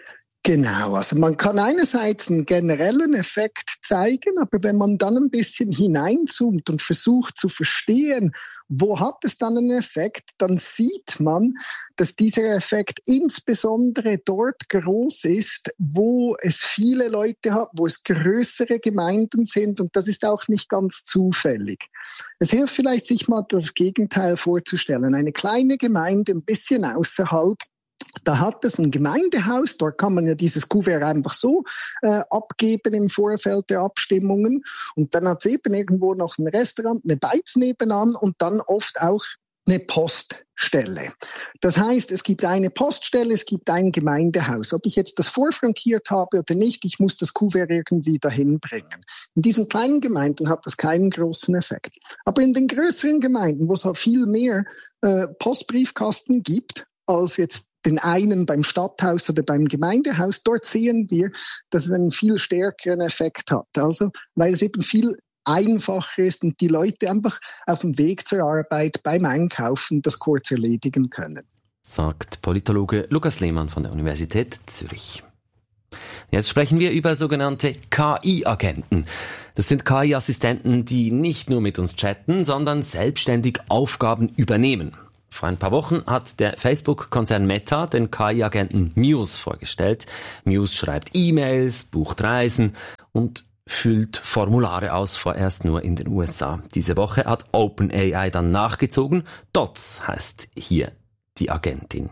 Genau, also man kann einerseits einen generellen Effekt zeigen, aber wenn man dann ein bisschen hineinzoomt und versucht zu verstehen, wo hat es dann einen Effekt, dann sieht man, dass dieser Effekt insbesondere dort groß ist, wo es viele Leute hat, wo es größere Gemeinden sind, und das ist auch nicht ganz zufällig. Es hilft vielleicht, sich mal das Gegenteil vorzustellen. Eine kleine Gemeinde ein bisschen außerhalb, da hat es ein Gemeindehaus, dort kann man ja dieses Kuvert einfach so äh, abgeben im Vorfeld der Abstimmungen. Und dann hat es eben irgendwo noch ein Restaurant, eine Beiz nebenan und dann oft auch eine Poststelle. Das heißt, es gibt eine Poststelle, es gibt ein Gemeindehaus. Ob ich jetzt das vorfrankiert habe oder nicht, ich muss das Kuvert irgendwie dahin bringen. In diesen kleinen Gemeinden hat das keinen großen Effekt. Aber in den größeren Gemeinden, wo es halt viel mehr äh, Postbriefkasten gibt, als jetzt den einen beim Stadthaus oder beim Gemeindehaus, dort sehen wir, dass es einen viel stärkeren Effekt hat. Also, weil es eben viel einfacher ist und die Leute einfach auf dem Weg zur Arbeit beim Einkaufen das kurz erledigen können. Sagt Politologe Lukas Lehmann von der Universität Zürich. Jetzt sprechen wir über sogenannte K I-Agenten. Das sind K I-Assistenten, die nicht nur mit uns chatten, sondern selbstständig Aufgaben übernehmen. Vor ein paar Wochen hat der Facebook-Konzern Meta den K I-Agenten Muse vorgestellt. Muse schreibt E-Mails, bucht Reisen und füllt Formulare aus, vorerst nur in den U S A. Diese Woche hat OpenAI dann nachgezogen. Dots heißt hier die Agentin.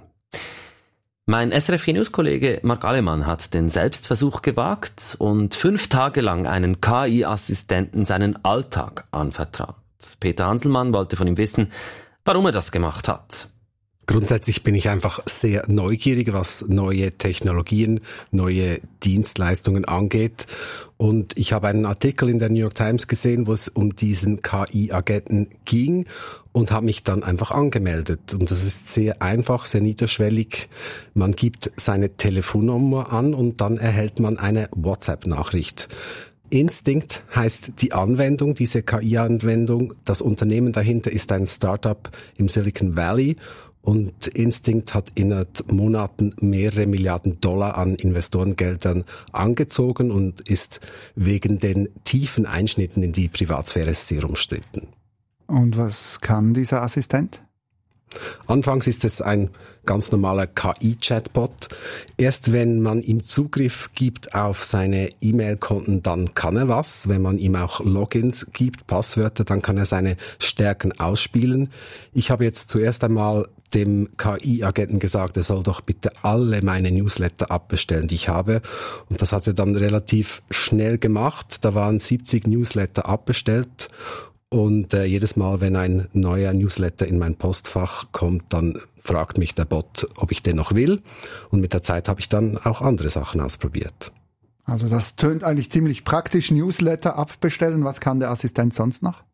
Mein S R F vier News-Kollege Marc Alemann hat den Selbstversuch gewagt und fünf Tage lang einen K I-Assistenten seinen Alltag anvertraut. Peter Hanselmann wollte von ihm wissen, warum er das gemacht hat. Grundsätzlich bin ich einfach sehr neugierig, was neue Technologien, neue Dienstleistungen angeht. Und ich habe einen Artikel in der New York Times gesehen, wo es um diesen K I-Agenten ging und habe mich dann einfach angemeldet. Und das ist sehr einfach, sehr niederschwellig. Man gibt seine Telefonnummer an und dann erhält man eine WhatsApp-Nachricht. Instinct heißt die Anwendung, diese K I-Anwendung. Das Unternehmen dahinter ist ein Startup im Silicon Valley und Instinct hat innerhalb Monaten mehrere Milliarden Dollar an Investorengeldern angezogen und ist wegen den tiefen Einschnitten in die Privatsphäre sehr umstritten. Und was kann dieser Assistent? Anfangs ist es ein ganz normaler K I-Chatbot. Erst wenn man ihm Zugriff gibt auf seine E-Mail-Konten, dann kann er was. Wenn man ihm auch Logins gibt, Passwörter, dann kann er seine Stärken ausspielen. Ich habe jetzt zuerst einmal dem K I-Agenten gesagt, er soll doch bitte alle meine Newsletter abbestellen, die ich habe. Und das hat er dann relativ schnell gemacht. Da waren siebzig Newsletter abbestellt. Und äh, jedes Mal, wenn ein neuer Newsletter in mein Postfach kommt, dann fragt mich der Bot, ob ich den noch will. Und mit der Zeit habe ich dann auch andere Sachen ausprobiert. Also das tönt eigentlich ziemlich praktisch, Newsletter abbestellen. Was kann der Assistent sonst noch?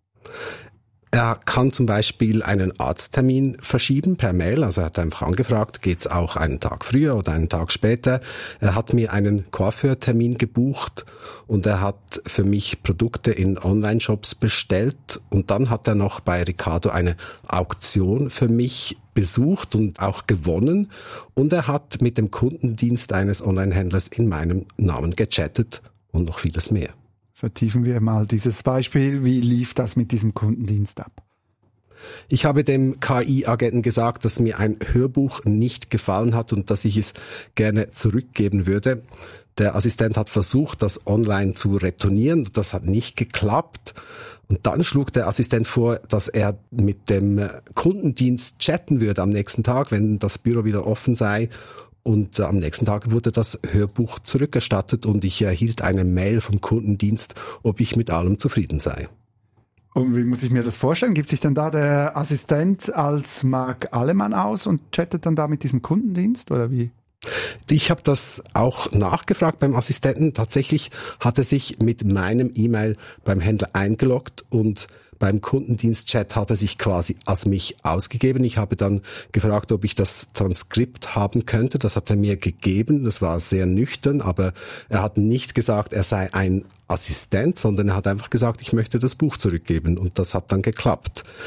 Er kann zum Beispiel einen Arzttermin verschieben per Mail. Also er hat einfach angefragt, geht's auch einen Tag früher oder einen Tag später. Er hat mir einen Coiffeurtermin gebucht und er hat für mich Produkte in Online-Shops bestellt. Und dann hat er noch bei Ricardo eine Auktion für mich besucht und auch gewonnen. Und er hat mit dem Kundendienst eines Online-Händlers in meinem Namen gechattet und noch vieles mehr. Vertiefen wir mal dieses Beispiel. Wie lief das mit diesem Kundendienst ab? Ich habe dem K I-Agenten gesagt, dass mir ein Hörbuch nicht gefallen hat und dass ich es gerne zurückgeben würde. Der Assistent hat versucht, das online zu retournieren. Das hat nicht geklappt. Und dann schlug der Assistent vor, dass er mit dem Kundendienst chatten würde am nächsten Tag, wenn das Büro wieder offen sei. Und am nächsten Tag wurde das Hörbuch zurückerstattet und ich erhielt eine Mail vom Kundendienst, ob ich mit allem zufrieden sei. Und wie muss ich mir das vorstellen? Gibt sich dann da der Assistent als Marc Alemann aus und chattet dann da mit diesem Kundendienst oder wie? Ich habe das auch nachgefragt beim Assistenten. Tatsächlich hat er sich mit meinem E-Mail beim Händler eingeloggt und beim Kundendienst-Chat hat er sich quasi als mich ausgegeben. Ich habe dann gefragt, ob ich das Transkript haben könnte. Das hat er mir gegeben. Das war sehr nüchtern, aber er hat nicht gesagt, er sei ein Assistent, sondern er hat einfach gesagt, ich möchte das Buch zurückgeben. Und das hat dann geklappt.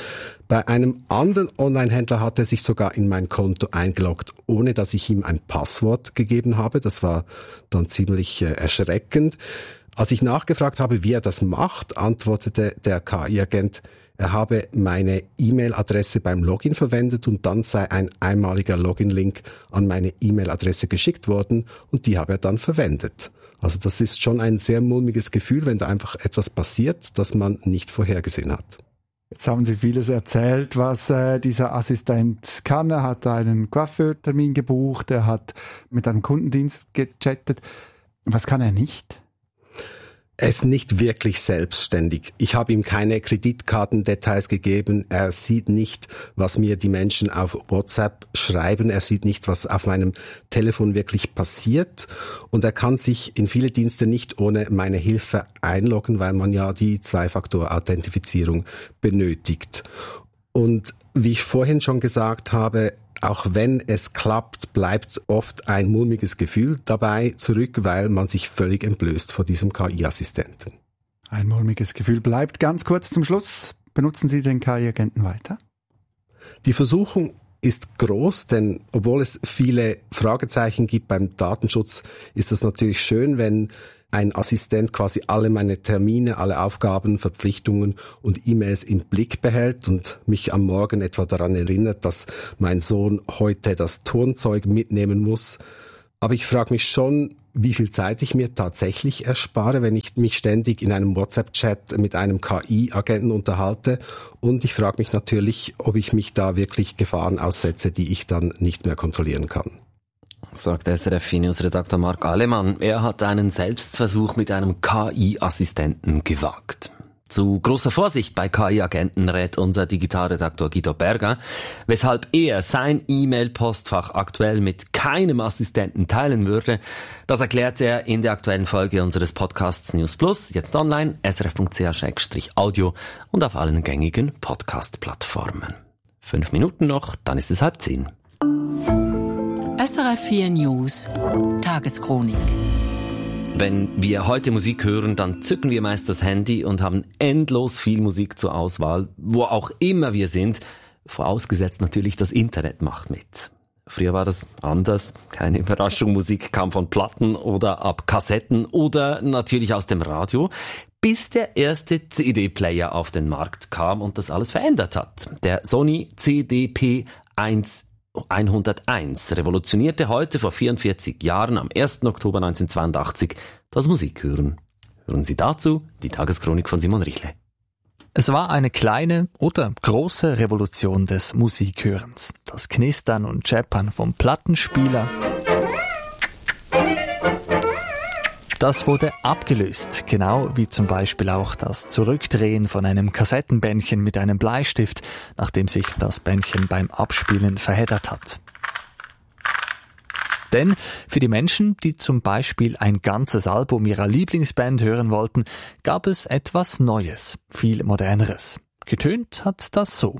Bei einem anderen Online-Händler hat er sich sogar in mein Konto eingeloggt, ohne dass ich ihm ein Passwort gegeben habe. Das war dann ziemlich äh, erschreckend. Als ich nachgefragt habe, wie er das macht, antwortete der K I-Agent, er habe meine E-Mail-Adresse beim Login verwendet und dann sei ein einmaliger Login-Link an meine E-Mail-Adresse geschickt worden und die habe er dann verwendet. Also das ist schon ein sehr mulmiges Gefühl, wenn da einfach etwas passiert, das man nicht vorhergesehen hat. Jetzt haben Sie vieles erzählt, was äh, dieser Assistent kann. Er hat einen Coiffeurtermin gebucht, er hat mit einem Kundendienst gechattet. Was kann er nicht? Er ist nicht wirklich selbstständig. Ich habe ihm keine Kreditkartendetails gegeben. Er sieht nicht, was mir die Menschen auf WhatsApp schreiben. Er sieht nicht, was auf meinem Telefon wirklich passiert. Und er kann sich in viele Dienste nicht ohne meine Hilfe einloggen, weil man ja die Zwei-Faktor-Authentifizierung benötigt. Und wie ich vorhin schon gesagt habe, auch wenn es klappt, bleibt oft ein mulmiges Gefühl dabei zurück, weil man sich völlig entblößt vor diesem K I-Assistenten. Ein mulmiges Gefühl bleibt. Ganz kurz zum Schluss. Benutzen Sie den K I-Agenten weiter? Die Versuchung ist groß, denn obwohl es viele Fragezeichen gibt beim Datenschutz, ist es natürlich schön, wenn ein Assistent quasi alle meine Termine, alle Aufgaben, Verpflichtungen und E-Mails im Blick behält und mich am Morgen etwa daran erinnert, dass mein Sohn heute das Turnzeug mitnehmen muss. Aber ich frage mich schon, wie viel Zeit ich mir tatsächlich erspare, wenn ich mich ständig in einem WhatsApp-Chat mit einem K I-Agenten unterhalte. Und ich frage mich natürlich, ob ich mich da wirklich Gefahren aussetze, die ich dann nicht mehr kontrollieren kann. Sagt S R F News-Redakteur Marc Alemann. Er hat einen Selbstversuch mit einem K I-Assistenten gewagt. Zu großer Vorsicht bei K I-Agenten rät unser Digitalredaktor Guido Berger, weshalb er sein E-Mail-Postfach aktuell mit keinem Assistenten teilen würde. Das erklärt er in der aktuellen Folge unseres Podcasts News Plus, jetzt online, srf punkt c h slash audio und auf allen gängigen Podcast-Plattformen. Fünf Minuten noch, dann ist es halb zehn. S R F vier News Tageschronik. Wenn wir heute Musik hören, dann zücken wir meist das Handy und haben endlos viel Musik zur Auswahl, wo auch immer wir sind, vorausgesetzt natürlich das Internet macht mit. Früher war das anders, keine Überraschung, Musik kam von Platten oder ab Kassetten oder natürlich aus dem Radio, bis der erste C D-Player auf den Markt kam und das alles verändert hat. Der Sony C D P eins hunderteins revolutionierte heute vor vierundvierzig Jahren am ersten Oktober neunzehnhundertzweiundachtzig das Musikhören. Hören Sie dazu die Tageschronik von Simon Richle. Es war eine kleine oder große Revolution des Musikhörens. Das Knistern und Scheppern vom Plattenspieler, das wurde abgelöst, genau wie zum Beispiel auch das Zurückdrehen von einem Kassettenbändchen mit einem Bleistift, nachdem sich das Bändchen beim Abspielen verheddert hat. Denn für die Menschen, die zum Beispiel ein ganzes Album ihrer Lieblingsband hören wollten, gab es etwas Neues, viel Moderneres. Getönt hat das so.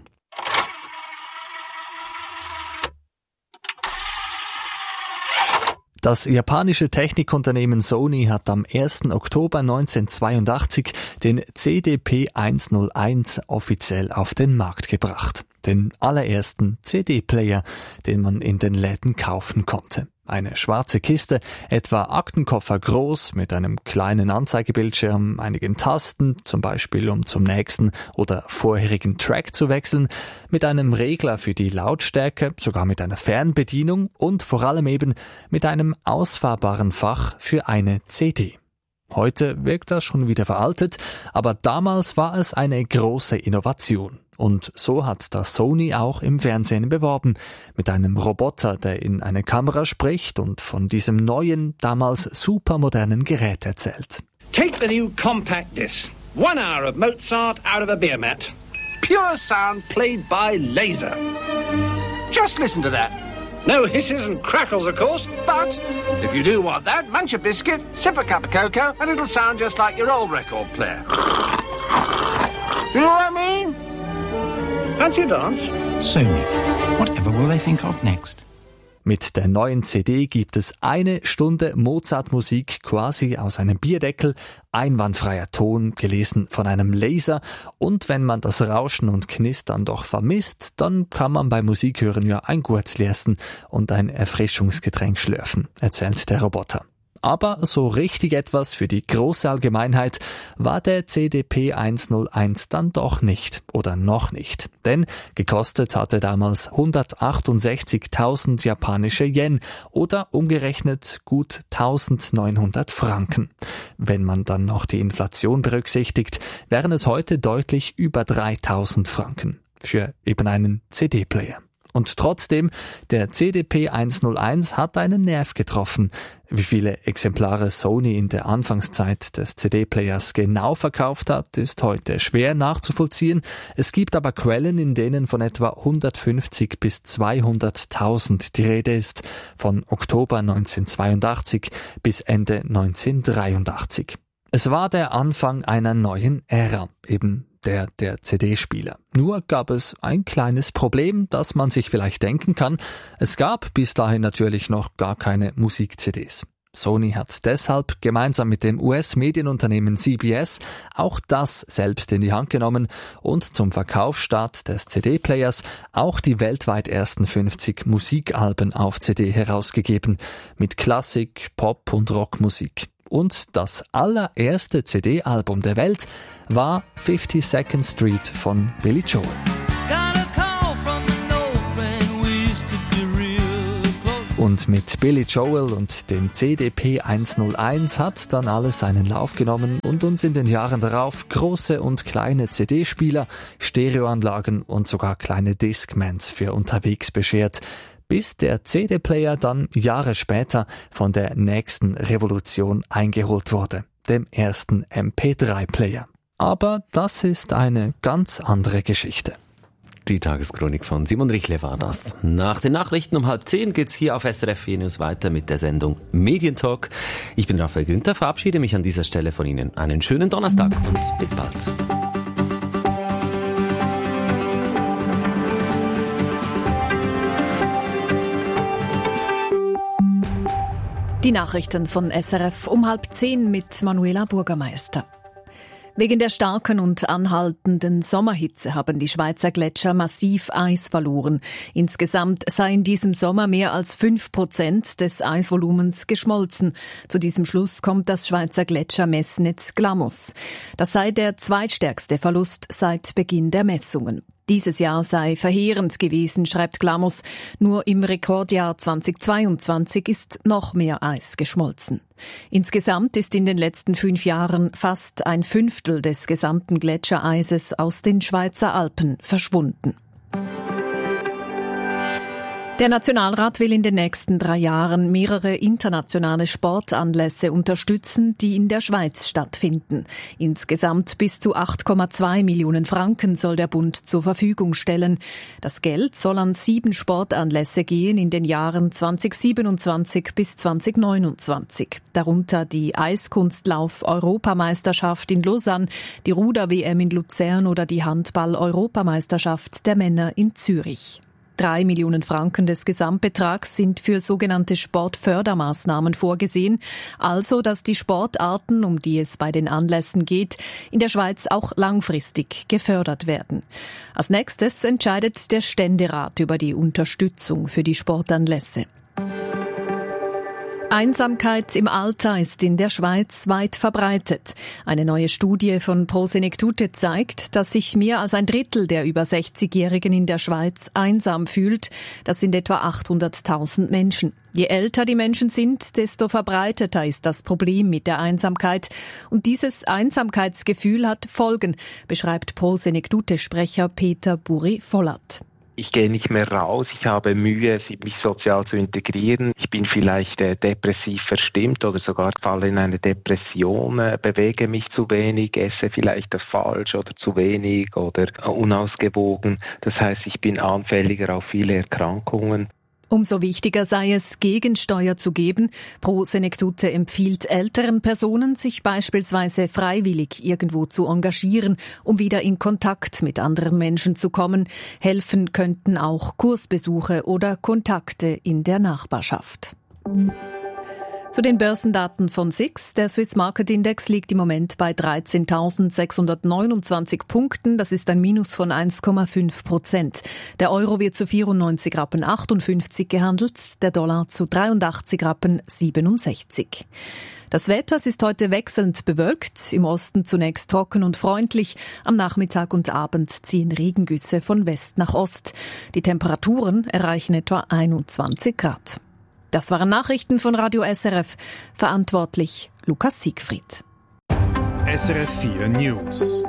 Das japanische Technikunternehmen Sony hat am ersten Oktober neunzehnhundertzweiundachtzig den C D P hunderteins offiziell auf den Markt gebracht. Den allerersten C D-Player, den man in den Läden kaufen konnte. Eine schwarze Kiste, etwa Aktenkoffer groß, mit einem kleinen Anzeigebildschirm, einigen Tasten, zum Beispiel um zum nächsten oder vorherigen Track zu wechseln, mit einem Regler für die Lautstärke, sogar mit einer Fernbedienung und vor allem eben mit einem ausfahrbaren Fach für eine C D. Heute wirkt das schon wieder veraltet, aber damals war es eine große Innovation. Und so hat das Sony auch im Fernsehen beworben, mit einem Roboter, der in eine Kamera spricht und von diesem neuen, damals supermodernen Gerät erzählt. Take the new compact disc. One hour of Mozart out of a beer mat. Pure sound played by laser. Just listen to that. No hisses and crackles, of course, but if you do want that, munch a biscuit, sip a cup of cocoa, and it'll sound just like your old record player. You know what I mean? Fancy a dance? Sony. Whatever will they think of next? Mit der neuen C D gibt es eine Stunde Mozart-Musik quasi aus einem Bierdeckel, einwandfreier Ton, gelesen von einem Laser, und wenn man das Rauschen und Knistern doch vermisst, dann kann man beim Musikhören ja ein Gurzli essen und ein Erfrischungsgetränk schlürfen, erzählt der Roboter. Aber so richtig etwas für die große Allgemeinheit war der C D P hunderteins dann doch nicht oder noch nicht. Denn gekostet hatte damals hundertachtundsechzigtausend japanische Yen oder umgerechnet gut eintausendneunhundert Franken. Wenn man dann noch die Inflation berücksichtigt, wären es heute deutlich über dreitausend Franken für eben einen C D-Player. Und trotzdem, der C D P hunderteins hat einen Nerv getroffen. Wie viele Exemplare Sony in der Anfangszeit des C D-Players genau verkauft hat, ist heute schwer nachzuvollziehen. Es gibt aber Quellen, in denen von etwa hundertfünfzig bis zweihunderttausend die Rede ist, von Oktober neunzehnhundertzweiundachtzig bis Ende neunzehnhundertdreiundachtzig. Es war der Anfang einer neuen Ära, eben der der C D-Spieler. Nur gab es ein kleines Problem, das man sich vielleicht denken kann. Es gab bis dahin natürlich noch gar keine Musik-C Ds. Sony hat deshalb gemeinsam mit dem U S-Medienunternehmen C B S auch das selbst in die Hand genommen und zum Verkaufsstart des C D-Players auch die weltweit ersten fünfzig Musikalben auf C D herausgegeben, mit Klassik, Pop und Rockmusik. Und das allererste C D-Album der Welt war fifty-second Street von Billy Joel. Und mit Billy Joel und dem C D P hunderteins hat dann alles seinen Lauf genommen und uns in den Jahren darauf große und kleine C D-Spieler, Stereoanlagen und sogar kleine Discmans für unterwegs beschert, bis der C D-Player dann Jahre später von der nächsten Revolution eingeholt wurde, dem ersten M P drei Player. Aber das ist eine ganz andere Geschichte. Die Tageschronik von Simon Richle war das. Nach den Nachrichten um halb zehn geht's hier auf S R F vier News weiter mit der Sendung Medientalk. Ich bin Raphael Günther, verabschiede mich an dieser Stelle von Ihnen. Einen schönen Donnerstag und bis bald. Die Nachrichten von S R F um halb zehn mit Manuela Bürgermeister. Wegen der starken und anhaltenden Sommerhitze haben die Schweizer Gletscher massiv Eis verloren. Insgesamt sei in diesem Sommer mehr als fünf Prozent des Eisvolumens geschmolzen. Zu diesem Schluss kommt das Schweizer Gletschermessnetz Glamus. Das sei der zweitstärkste Verlust seit Beginn der Messungen. Dieses Jahr sei verheerend gewesen, schreibt Glamus. Nur im Rekordjahr zweitausendzweiundzwanzig ist noch mehr Eis geschmolzen. Insgesamt ist in den letzten fünf Jahren fast ein Fünftel des gesamten Gletschereises aus den Schweizer Alpen verschwunden. Der Nationalrat will in den nächsten drei Jahren mehrere internationale Sportanlässe unterstützen, die in der Schweiz stattfinden. Insgesamt bis zu acht Komma zwei Millionen Franken soll der Bund zur Verfügung stellen. Das Geld soll an sieben Sportanlässe gehen in den Jahren zweitausendsiebenundzwanzig bis zweitausendneunundzwanzig. Darunter die Eiskunstlauf-Europameisterschaft in Lausanne, die Ruder-W M in Luzern oder die Handball-Europameisterschaft der Männer in Zürich. Drei Millionen Franken des Gesamtbetrags sind für sogenannte Sportfördermaßnahmen vorgesehen, also dass die Sportarten, um die es bei den Anlässen geht, in der Schweiz auch langfristig gefördert werden. Als nächstes entscheidet der Ständerat über die Unterstützung für die Sportanlässe. Einsamkeit im Alter ist in der Schweiz weit verbreitet. Eine neue Studie von Pro Senectute zeigt, dass sich mehr als ein Drittel der über sechzigjährigen in der Schweiz einsam fühlt. Das sind etwa achthunderttausend Menschen. Je älter die Menschen sind, desto verbreiteter ist das Problem mit der Einsamkeit. Und dieses Einsamkeitsgefühl hat Folgen, beschreibt Pro Senectute-Sprecher Peter Buri-Vollert. Ich gehe nicht mehr raus, ich habe Mühe, mich sozial zu integrieren. Ich bin vielleicht äh, depressiv verstimmt oder sogar falle in eine Depression, äh, bewege mich zu wenig, esse vielleicht falsch oder zu wenig oder äh, unausgewogen. Das heißt, ich bin anfälliger auf viele Erkrankungen. Umso wichtiger sei es, Gegensteuer zu geben. Pro Senectute empfiehlt älteren Personen, sich beispielsweise freiwillig irgendwo zu engagieren, um wieder in Kontakt mit anderen Menschen zu kommen. Helfen könnten auch Kursbesuche oder Kontakte in der Nachbarschaft. Zu den Börsendaten von S I X. Der Swiss Market Index liegt im Moment bei dreizehntausendsechshundertneunundzwanzig Punkten. Das ist ein Minus von eins Komma fünf Prozent. Der Euro wird zu vierundneunzig Rappen achtundfünfzig gehandelt, der Dollar zu dreiundachtzig Rappen siebenundsechzig. Das Wetter ist heute wechselnd bewölkt, im Osten zunächst trocken und freundlich. Am Nachmittag und Abend ziehen Regengüsse von West nach Ost. Die Temperaturen erreichen etwa einundzwanzig Grad. Das waren Nachrichten von Radio S R F. Verantwortlich Lukas Siegfried. S R F vier News.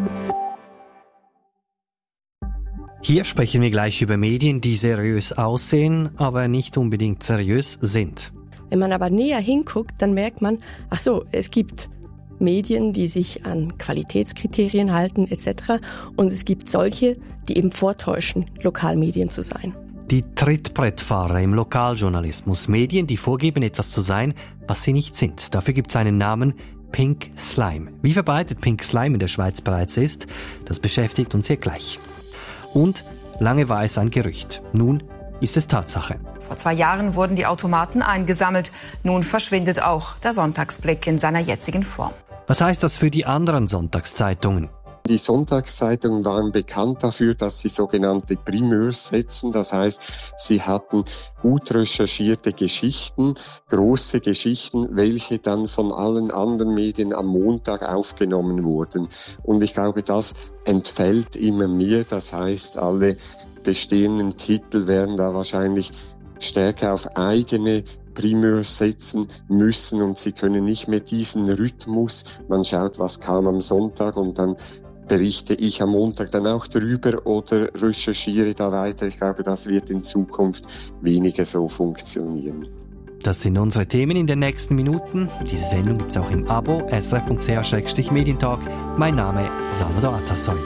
Hier sprechen wir gleich über Medien, die seriös aussehen, aber nicht unbedingt seriös sind. Wenn man aber näher hinguckt, dann merkt man, ach so, es gibt Medien, die sich an Qualitätskriterien halten et cetera. Und es gibt solche, die eben vortäuschen, Lokalmedien zu sein. Die Trittbrettfahrer im Lokaljournalismus, Medien, die vorgeben, etwas zu sein, was sie nicht sind. Dafür gibt es einen Namen: Pink Slime. Wie verbreitet Pink Slime in der Schweiz bereits ist, das beschäftigt uns hier gleich. Und lange war es ein Gerücht. Nun ist es Tatsache. Vor zwei Jahren wurden die Automaten eingesammelt. Nun verschwindet auch der Sonntagsblick in seiner jetzigen Form. Was heißt das für die anderen Sonntagszeitungen? Die Sonntagszeitungen waren bekannt dafür, dass sie sogenannte Primeurs setzen. Das heißt, sie hatten gut recherchierte Geschichten, große Geschichten, welche dann von allen anderen Medien am Montag aufgenommen wurden. Und ich glaube, das entfällt immer mehr. Das heißt, alle bestehenden Titel werden da wahrscheinlich stärker auf eigene Primeurs setzen müssen und sie können nicht mehr diesen Rhythmus, man schaut, was kam am Sonntag und dann berichte ich am Montag dann auch drüber oder recherchiere da weiter. Ich glaube, das wird in Zukunft weniger so funktionieren. Das sind unsere Themen in den nächsten Minuten. Diese Sendung gibt es auch im Abo s r f punkt c h slash medientalk. Mein Name Salvador Atassoy.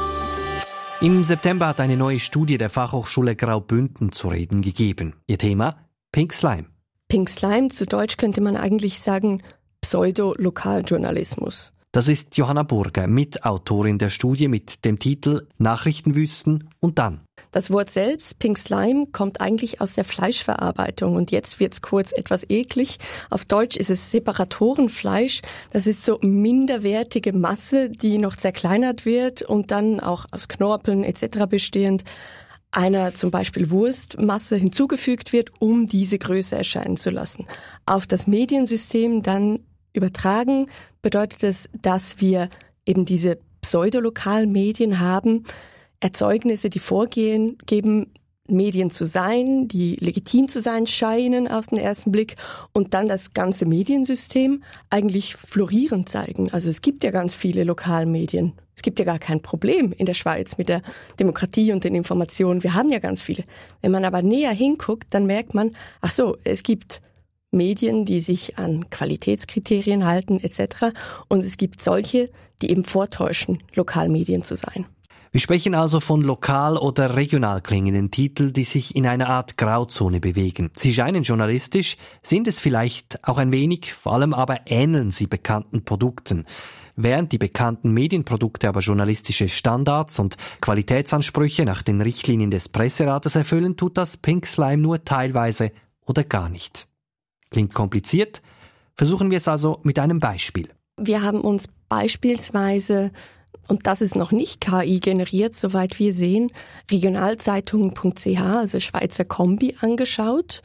Im September hat eine neue Studie der Fachhochschule Graubünden zu reden gegeben. Ihr Thema: Pink Slime. Pink Slime, zu Deutsch könnte man eigentlich sagen Pseudo-Lokaljournalismus. Das ist Johanna Burger, Mitautorin der Studie mit dem Titel Nachrichtenwüsten und dann. Das Wort selbst, Pink Slime, kommt eigentlich aus der Fleischverarbeitung und jetzt wird's kurz etwas eklig. Auf Deutsch ist es Separatorenfleisch. Das ist so minderwertige Masse, die noch zerkleinert wird und dann auch aus Knorpeln et cetera bestehend einer zum Beispiel Wurstmasse hinzugefügt wird, um diese Größe erscheinen zu lassen. Auf das Mediensystem dann übertragen bedeutet es, dass wir eben diese Pseudolokalmedien haben, Erzeugnisse, die vorgehen, geben, Medien zu sein, die legitim zu sein scheinen auf den ersten Blick und dann das ganze Mediensystem eigentlich florieren zeigen. Also es gibt ja ganz viele Lokalmedien. Es gibt ja gar kein Problem in der Schweiz mit der Demokratie und den Informationen. Wir haben ja ganz viele. Wenn man aber näher hinguckt, dann merkt man, ach so, es gibt Medien, die sich an Qualitätskriterien halten et cetera. Und es gibt solche, die eben vortäuschen, Lokalmedien zu sein. Wir sprechen also von lokal oder regional klingenden Titeln, die sich in einer Art Grauzone bewegen. Sie scheinen journalistisch, sind es vielleicht auch ein wenig, vor allem aber ähneln sie bekannten Produkten. Während die bekannten Medienprodukte aber journalistische Standards und Qualitätsansprüche nach den Richtlinien des Presserates erfüllen, tut das Pink Slime nur teilweise oder gar nicht. Klingt kompliziert? Versuchen wir es also mit einem Beispiel. Wir haben uns beispielsweise, und das ist noch nicht K I generiert, soweit wir sehen, regionalzeitungen punkt c h, also Schweizer Kombi, angeschaut.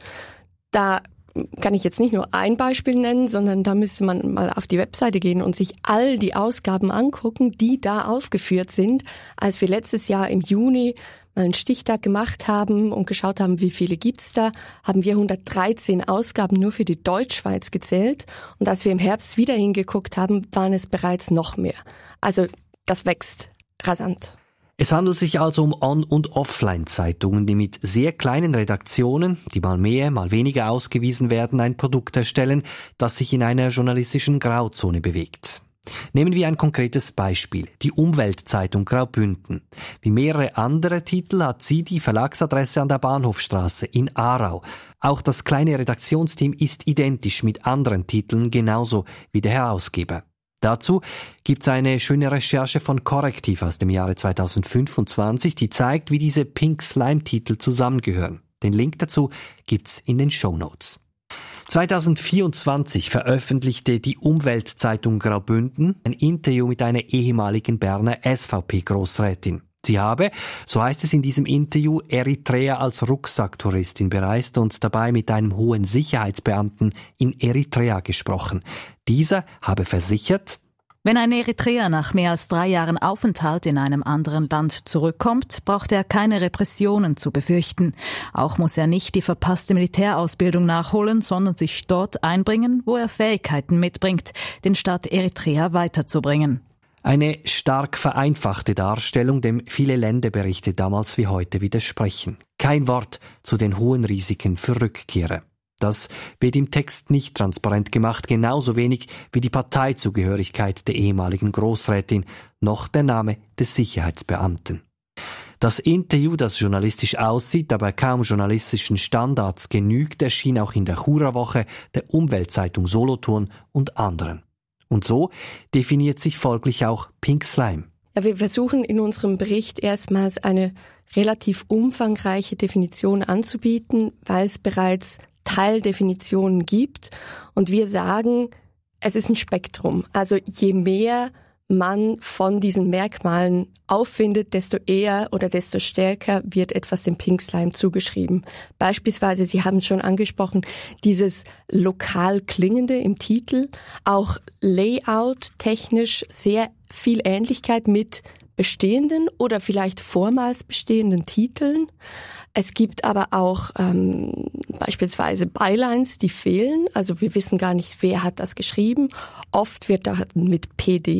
Da kann ich jetzt nicht nur ein Beispiel nennen, sondern da müsste man mal auf die Webseite gehen und sich all die Ausgaben angucken, die da aufgeführt sind. Als wir letztes Jahr im Juni mal einen Stichtag gemacht haben und geschaut haben, wie viele gibt's da, haben wir hundertdreizehn Ausgaben nur für die Deutschschweiz gezählt. Und als wir im Herbst wieder hingeguckt haben, waren es bereits noch mehr. Also das wächst rasant. Es handelt sich also um On- und Offline-Zeitungen, die mit sehr kleinen Redaktionen, die mal mehr, mal weniger ausgewiesen werden, ein Produkt erstellen, das sich in einer journalistischen Grauzone bewegt. Nehmen wir ein konkretes Beispiel, die Umweltzeitung Graubünden. Wie mehrere andere Titel hat sie die Verlagsadresse an der Bahnhofstraße in Aarau. Auch das kleine Redaktionsteam ist identisch mit anderen Titeln, genauso wie der Herausgeber. Dazu gibt's eine schöne Recherche von Correctiv aus dem Jahre zweitausendfünfundzwanzig, die zeigt, wie diese Pink Slime-Titel zusammengehören. Den Link dazu gibt's in den Shownotes. zweitausendvierundzwanzig veröffentlichte die Umweltzeitung Graubünden ein Interview mit einer ehemaligen Berner S V P-Grossrätin. Sie habe, so heißt es in diesem Interview, Eritrea als Rucksacktouristin bereist und dabei mit einem hohen Sicherheitsbeamten in Eritrea gesprochen. Dieser habe versichert: Wenn ein Eritreer nach mehr als drei Jahren Aufenthalt in einem anderen Land zurückkommt, braucht er keine Repressionen zu befürchten. Auch muss er nicht die verpasste Militärausbildung nachholen, sondern sich dort einbringen, wo er Fähigkeiten mitbringt, den Staat Eritrea weiterzubringen. Eine stark vereinfachte Darstellung, dem viele Ländeberichte damals wie heute widersprechen. Kein Wort zu den hohen Risiken für Rückkehrer. Das wird im Text nicht transparent gemacht, genauso wenig wie die Parteizugehörigkeit der ehemaligen Grossrätin, noch der Name des Sicherheitsbeamten. Das Interview, das journalistisch aussieht, aber kaum journalistischen Standards genügt, erschien auch in der Chura-Woche, der Umweltzeitung Solothurn und anderen. Und so definiert sich folglich auch Pink Slime. Ja, wir versuchen in unserem Bericht erstmals eine relativ umfangreiche Definition anzubieten, weil es bereits Teildefinitionen gibt. Und wir sagen, es ist ein Spektrum. Also je mehr man von diesen Merkmalen auffindet, desto eher oder desto stärker wird etwas dem Pink Slime zugeschrieben. Beispielsweise, Sie haben schon angesprochen, dieses lokal klingende im Titel, auch Layout technisch sehr viel Ähnlichkeit mit bestehenden oder vielleicht vormals bestehenden Titeln. Es gibt aber auch ähm, beispielsweise Bylines, die fehlen. Also wir wissen gar nicht, wer hat das geschrieben. Oft wird da mit P D